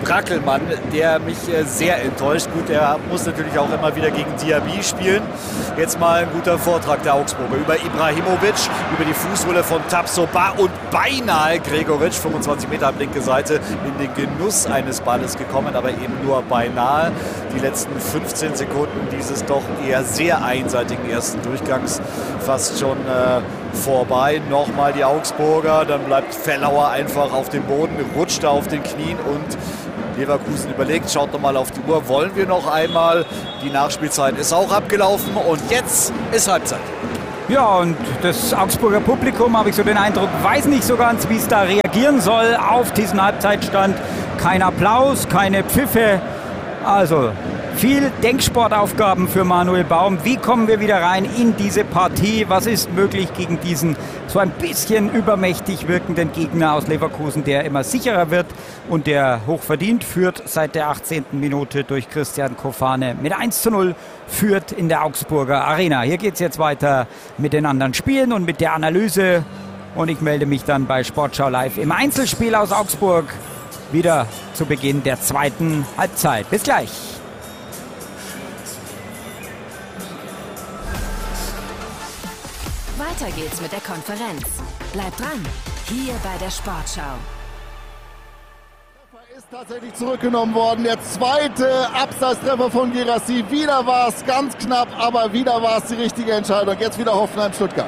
Brackelmann, der mich äh, sehr enttäuscht. Gut, er muss natürlich auch immer wieder gegen Diaby spielen. Jetzt mal ein guter Vortrag der Augsburger über Ibrahimovic, über die Fußrolle von Tapsoba und beinahe Gregoritsch, fünfundzwanzig Meter ab linke Seite, in den Genuss eines Balles gekommen, aber eben nur beinahe. Die letzten fünfzehn Sekunden dieses doch eher sehr einseitigen ersten Durchgangs fast schon äh, vorbei. Nochmal die Augsburger, dann bleibt Fellauer einfach auf dem Boden, rutscht da auf den Knien und Leverkusen überlegt, schaut nochmal auf die Uhr, wollen wir noch einmal? Die Nachspielzeit ist auch abgelaufen und jetzt ist Halbzeit. Ja, und das Augsburger Publikum, habe ich so den Eindruck, weiß nicht so ganz, wie es da reagieren soll auf diesen Halbzeitstand. Kein Applaus, keine Pfiffe, also viel Denksportaufgaben für Manuel Baum. Wie kommen wir wieder rein in diese Partie? Was ist möglich gegen diesen so ein bisschen übermächtig wirkenden Gegner aus Leverkusen, der immer sicherer wird und der hochverdient führt seit der achtzehnten Minute durch Christian Kofane mit eins zu null führt in der Augsburger Arena. Hier geht es jetzt weiter mit den anderen Spielen und mit der Analyse. Und ich melde mich dann bei Sportschau Live im Einzelspiel aus Augsburg wieder zu Beginn der zweiten Halbzeit. Bis gleich. Weiter geht's mit der Konferenz. Bleibt dran, hier bei der Sportschau. Ist tatsächlich zurückgenommen worden. Der zweite Abseitstreffer von Guirassy. Wieder war es ganz knapp, aber wieder war es die richtige Entscheidung. Jetzt wieder Hoffenheim-Stuttgart.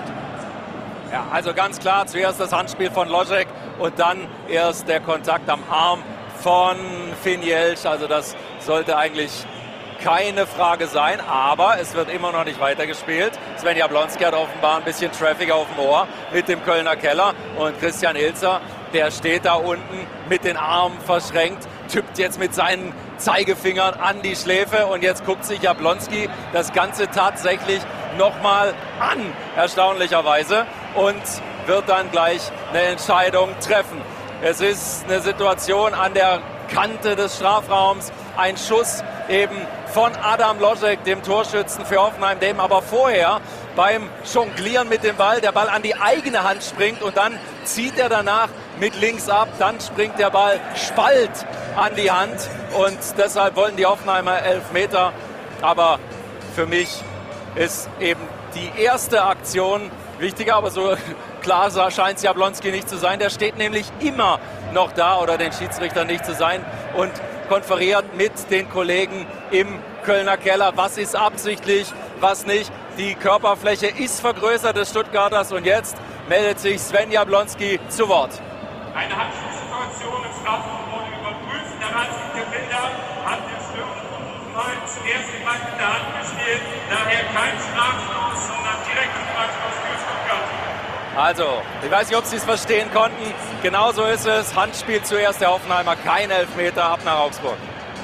Ja, also ganz klar, zuerst das Handspiel von Lojek und dann erst der Kontakt am Arm von Finn Jelsch. Also das sollte eigentlich keine Frage sein, aber es wird immer noch nicht weitergespielt. Sven Jablonski hat offenbar ein bisschen Traffic auf dem Ohr mit dem Kölner Keller und Christian Ilzer, der steht da unten mit den Armen verschränkt, tippt jetzt mit seinen Zeigefingern an die Schläfe und jetzt guckt sich Jablonski das Ganze tatsächlich nochmal an, erstaunlicherweise, und wird dann gleich eine Entscheidung treffen. Es ist eine Situation an der Kante des Strafraums, ein Schuss eben von Adam Lojek, dem Torschützen für Hoffenheim, dem aber vorher beim Jonglieren mit dem Ball der Ball an die eigene Hand springt und dann zieht er danach mit links ab, dann springt der Ball Spalt an die Hand und deshalb wollen die Hoffenheimer Elfmeter. Aber für mich ist eben die erste Aktion wichtiger, aber so klar scheint es Jablonski nicht zu sein. Der steht nämlich immer noch da, oder den Schiedsrichter nicht zu sein, und konferiert mit den Kollegen im Kölner Keller. Was ist absichtlich, was nicht. Die Körperfläche ist vergrößert des Stuttgarters und jetzt meldet sich Sven Jablonski zu Wort. Eine Handschuhsituation im Strafraum wurde überprüft. Der Mann der Bilder hat den Stürmer von Hoffenheim zuerst den Ball in der Hand gespielt. Daher kein Strafstoß, sondern direkter Strafstoß für Stuttgart. Also, ich weiß nicht, ob Sie es verstehen konnten. Genauso ist es. Handspiel zuerst der Hoffenheimer. Kein Elfmeter, ab nach Augsburg.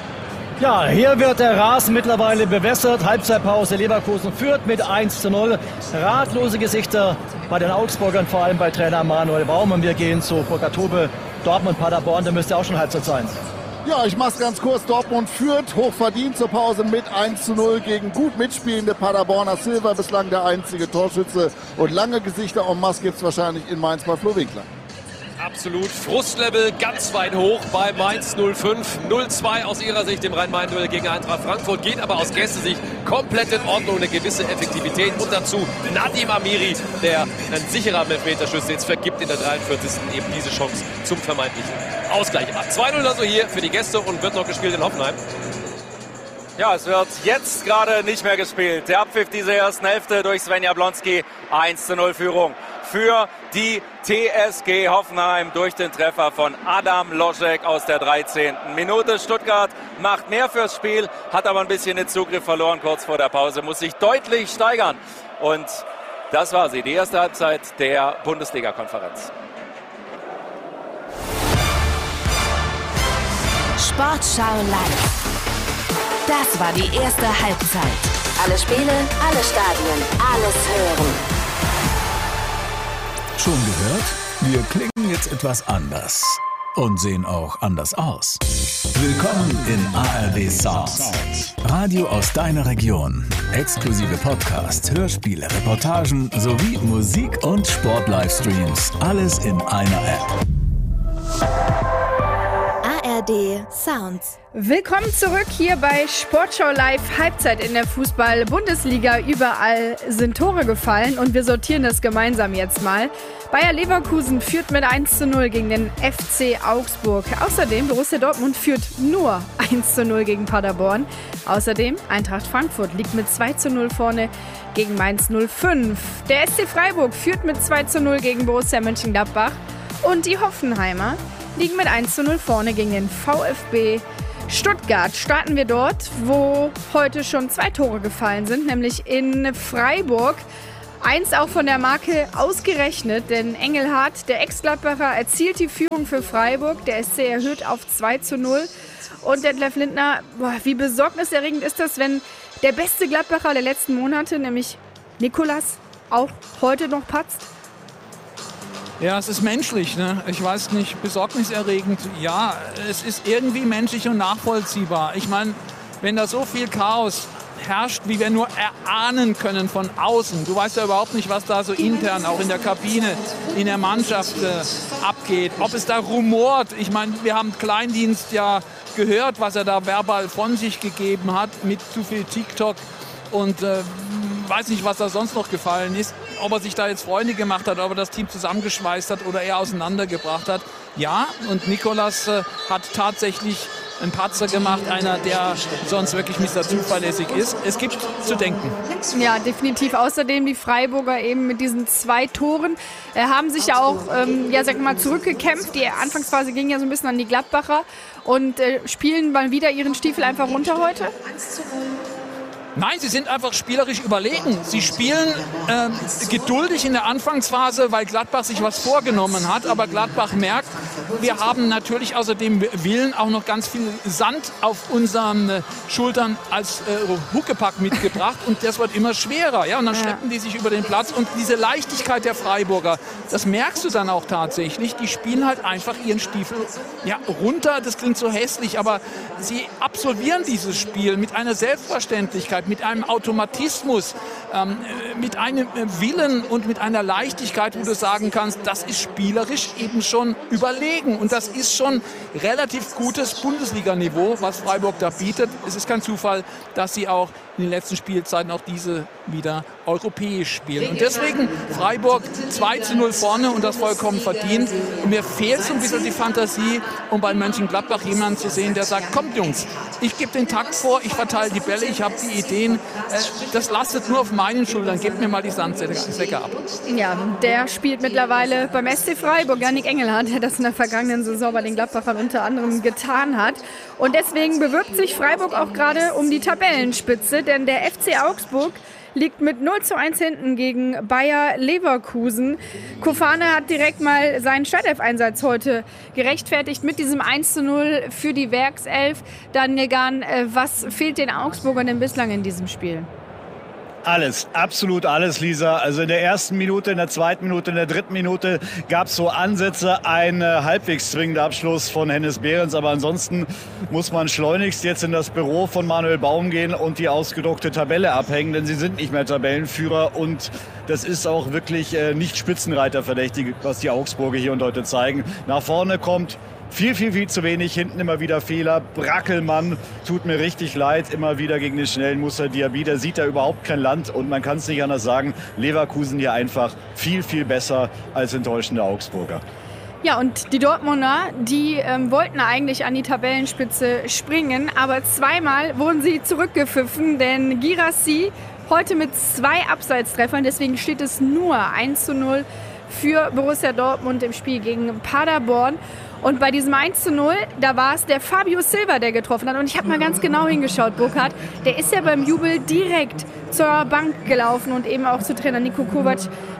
Ja, hier wird der Rasen mittlerweile bewässert. Halbzeitpause. Leverkusen führt mit eins zu null. Ratlose Gesichter bei den Augsburgern, vor allem bei Trainer Manuel Baum. Und wir gehen zu Burger-Tobel, Dortmund-Paderborn. Da müsste auch schon Halbzeit sein. Ja, ich mach's ganz kurz. Dortmund führt hochverdient zur Pause mit eins zu null gegen gut mitspielende Paderborner. Silva bislang der einzige Torschütze. Und lange Gesichter en masse gibt's wahrscheinlich in Mainz bei Flo Winkler. Absolut. Frustlevel ganz weit hoch bei Mainz null fünf. null zwei aus ihrer Sicht im Rhein-Main-Duell gegen Eintracht Frankfurt. Geht aber aus Gästesicht komplett in Ordnung. Eine gewisse Effektivität. Und dazu Nadim Amiri, der ein sicherer Elfmeterschütze jetzt vergibt in der dreiundvierzigsten eben diese Chance zum vermeintlichen Ausgleich. zwei null also hier für die Gäste und wird noch gespielt in Hoffenheim. Ja, es wird jetzt gerade nicht mehr gespielt. Der Abpfiff dieser ersten Hälfte durch Sven Jablonski. eins zu null Führung für die T S G Hoffenheim durch den Treffer von Adam Lojek aus der dreizehnten Minute. Stuttgart macht mehr fürs Spiel, hat aber ein bisschen den Zugriff verloren kurz vor der Pause, muss sich deutlich steigern. Und das war sie, die erste Halbzeit der Bundesliga-Konferenz. Sportschau live. Das war die erste Halbzeit. Alle Spiele, alle Stadien, alles hören. Schon gehört? Wir klingen jetzt etwas anders und sehen auch anders aus. Willkommen in A R D Sounds. Radio aus deiner Region. Exklusive Podcasts, Hörspiele, Reportagen sowie Musik- und Sport-Livestreams. Alles in einer App. A R R D Sounds. Willkommen zurück hier bei Sportschau Live Halbzeit in der Fußball-Bundesliga. Überall sind Tore gefallen und wir sortieren das gemeinsam jetzt mal. Bayer Leverkusen führt mit eins zu null gegen den F C Augsburg. Außerdem Borussia Dortmund führt nur eins zu null gegen Paderborn. Außerdem Eintracht Frankfurt liegt mit zwei zu null vorne gegen Mainz null fünf. Der S C Freiburg führt mit zwei zu null gegen Borussia Mönchengladbach. Und die Hoffenheimer liegen mit eins zu null vorne gegen den VfB Stuttgart. Starten wir dort, wo heute schon zwei Tore gefallen sind, nämlich in Freiburg. Eins auch von der Marke ausgerechnet, denn Engelhardt, der Ex-Gladbacher, erzielt die Führung für Freiburg. Der S C erhöht auf zwei zu null. Und Detlef Lindner, boah, wie besorgniserregend ist das, wenn der beste Gladbacher der letzten Monate, nämlich Nicolas, auch heute noch patzt? Ja, es ist menschlich, ne? Ich weiß nicht, besorgniserregend. Ja, es ist irgendwie menschlich und nachvollziehbar. Ich meine, wenn da so viel Chaos herrscht, wie wir nur erahnen können von außen. Du weißt ja überhaupt nicht, was da so intern, auch in der Kabine, in der Mannschaft äh, abgeht. Ob es da rumort. Ich meine, wir haben Kleindienst ja gehört, was er da verbal von sich gegeben hat mit zu viel TikTok und äh, weiß nicht, was da sonst noch gefallen ist. Ob er sich da jetzt Freunde gemacht hat, ob er das Team zusammengeschweißt hat oder eher auseinandergebracht hat. Ja, und Nicolas äh, hat tatsächlich einen Patzer gemacht, einer, der sonst wirklich Mister Zuverlässig ist. Es gibt zu denken. Ja, definitiv. Außerdem die Freiburger eben mit diesen zwei Toren äh, haben sich ja auch ähm, ja, sag mal, zurückgekämpft. Die Anfangsphase ging ja so ein bisschen an die Gladbacher und äh, spielen mal wieder ihren Stiefel einfach runter heute. Nein, sie sind einfach spielerisch überlegen. Sie spielen äh, geduldig in der Anfangsphase, weil Gladbach sich was vorgenommen hat. Aber Gladbach merkt, wir haben natürlich außer dem Willen auch noch ganz viel Sand auf unseren äh, Schultern als äh, Huckepack mitgebracht. Und das wird immer schwerer. Ja? Und dann schleppen die sich über den Platz. Und diese Leichtigkeit der Freiburger, das merkst du dann auch tatsächlich. Die spielen halt einfach ihren Stiefel ja, runter. Das klingt so hässlich, aber sie absolvieren dieses Spiel mit einer Selbstverständlichkeit, mit einem Automatismus, ähm, mit einem Willen und mit einer Leichtigkeit, wo du sagen kannst, das ist spielerisch eben schon überlegen. Und das ist schon relativ gutes Bundesliga-Niveau, was Freiburg da bietet. Es ist kein Zufall, dass sie auch in den letzten Spielzeiten auch diese wieder europäisch spielen. Und deswegen Freiburg zwei zu null vorne und das vollkommen verdient. Und mir fehlt so ein bisschen die Fantasie, um bei Mönchengladbach jemanden zu sehen, der sagt, kommt Jungs, ich gebe den Takt vor, ich verteile die Bälle, ich habe die Ideen. Das lastet nur auf meinen Schultern. Gebt mir mal die Sandsäcke ab. Ja, der spielt mittlerweile beim S C Freiburg, Yannick Engelhardt, der das in der vergangenen Saison bei den Gladbachern unter anderem getan hat. Und deswegen bewirbt sich Freiburg auch gerade um die Tabellenspitze, denn der F C Augsburg liegt mit null zu eins hinten gegen Bayer Leverkusen. Kofane hat direkt mal seinen Startelf-Einsatz heute gerechtfertigt mit diesem eins zu null für die Werkself. Daniel Gahn, was fehlt den Augsburgern denn bislang in diesem Spiel? Alles, absolut alles, Lisa. Also in der ersten Minute, in der zweiten Minute, in der dritten Minute gab es so Ansätze, ein äh, halbwegs zwingender Abschluss von Hennes Behrens. Aber ansonsten muss man schleunigst jetzt in das Büro von Manuel Baum gehen und die ausgedruckte Tabelle abhängen, denn sie sind nicht mehr Tabellenführer und das ist auch wirklich äh, nicht Spitzenreiterverdächtig, was die Augsburger hier und heute zeigen. Nach vorne kommt Viel, viel, viel zu wenig. Hinten immer wieder Fehler. Brackelmann tut mir richtig leid. Immer wieder gegen den schnellen Musa Diaby. Der sieht da überhaupt kein Land. Und man kann es nicht anders sagen. Leverkusen hier einfach viel, viel besser als enttäuschende Augsburger. Ja, und die Dortmunder, die ähm, wollten eigentlich an die Tabellenspitze springen. Aber zweimal wurden sie zurückgepfiffen. Denn Guirassy heute mit zwei Abseitstreffern. Deswegen steht es nur eins zu null für Borussia Dortmund im Spiel gegen Paderborn. Und bei diesem eins zu null, da war es der Fabio Silva, der getroffen hat. Und ich habe mal ganz genau hingeschaut, Burkhard. Der ist ja beim Jubel direkt zur Bank gelaufen und eben auch zu Trainer Niko Kovac.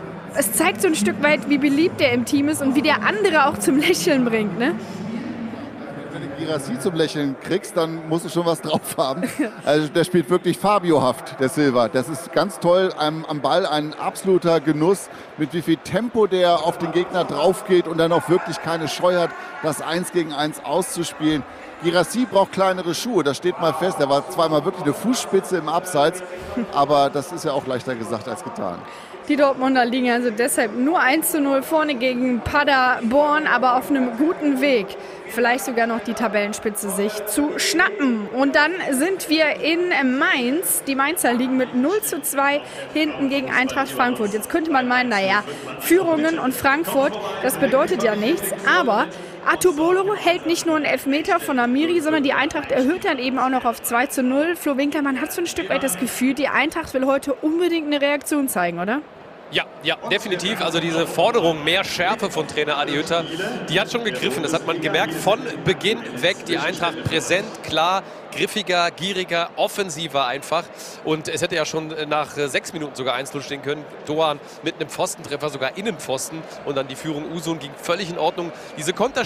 Es zeigt so ein Stück weit, wie beliebt er im Team ist und wie der andere auch zum Lächeln bringt, ne? Wenn du Guirassy zum Lächeln kriegst, dann musst du schon was drauf haben. Also der spielt wirklich Fabiohaft, der Silva. Das ist ganz toll am, am Ball, ein absoluter Genuss, mit wie viel Tempo der auf den Gegner drauf geht und dann auch wirklich keine Scheu hat, das eins gegen eins auszuspielen. Guirassy braucht kleinere Schuhe, das steht mal fest. Er war zweimal wirklich eine Fußspitze im Abseits, aber das ist ja auch leichter gesagt als getan. Die Dortmunder liegen also deshalb nur eins zu null vorne gegen Paderborn, aber auf einem guten Weg vielleicht sogar noch die Tabellenspitze sich zu schnappen. Und dann sind wir in Mainz. Die Mainzer liegen mit null zu zwei hinten gegen Eintracht Frankfurt. Jetzt könnte man meinen, naja, Führungen und Frankfurt, das bedeutet ja nichts. Aber Atubolo hält nicht nur einen Elfmeter von Amiri, sondern die Eintracht erhöht dann eben auch noch auf zwei zu null. Flo Winkler, man hat so ein Stück weit das Gefühl, die Eintracht will heute unbedingt eine Reaktion zeigen, oder? Ja, ja, definitiv. Also diese Forderung, mehr Schärfe von Trainer Adi Hütter, die hat schon gegriffen. Das hat man gemerkt von Beginn weg. Die Eintracht präsent, klar, griffiger, gieriger, offensiver einfach. Und es hätte ja schon nach sechs Minuten sogar eins null stehen können. Doan mit einem Pfostentreffer, sogar Innenpfosten. Und dann die Führung Usun ging völlig in Ordnung. Diese Konter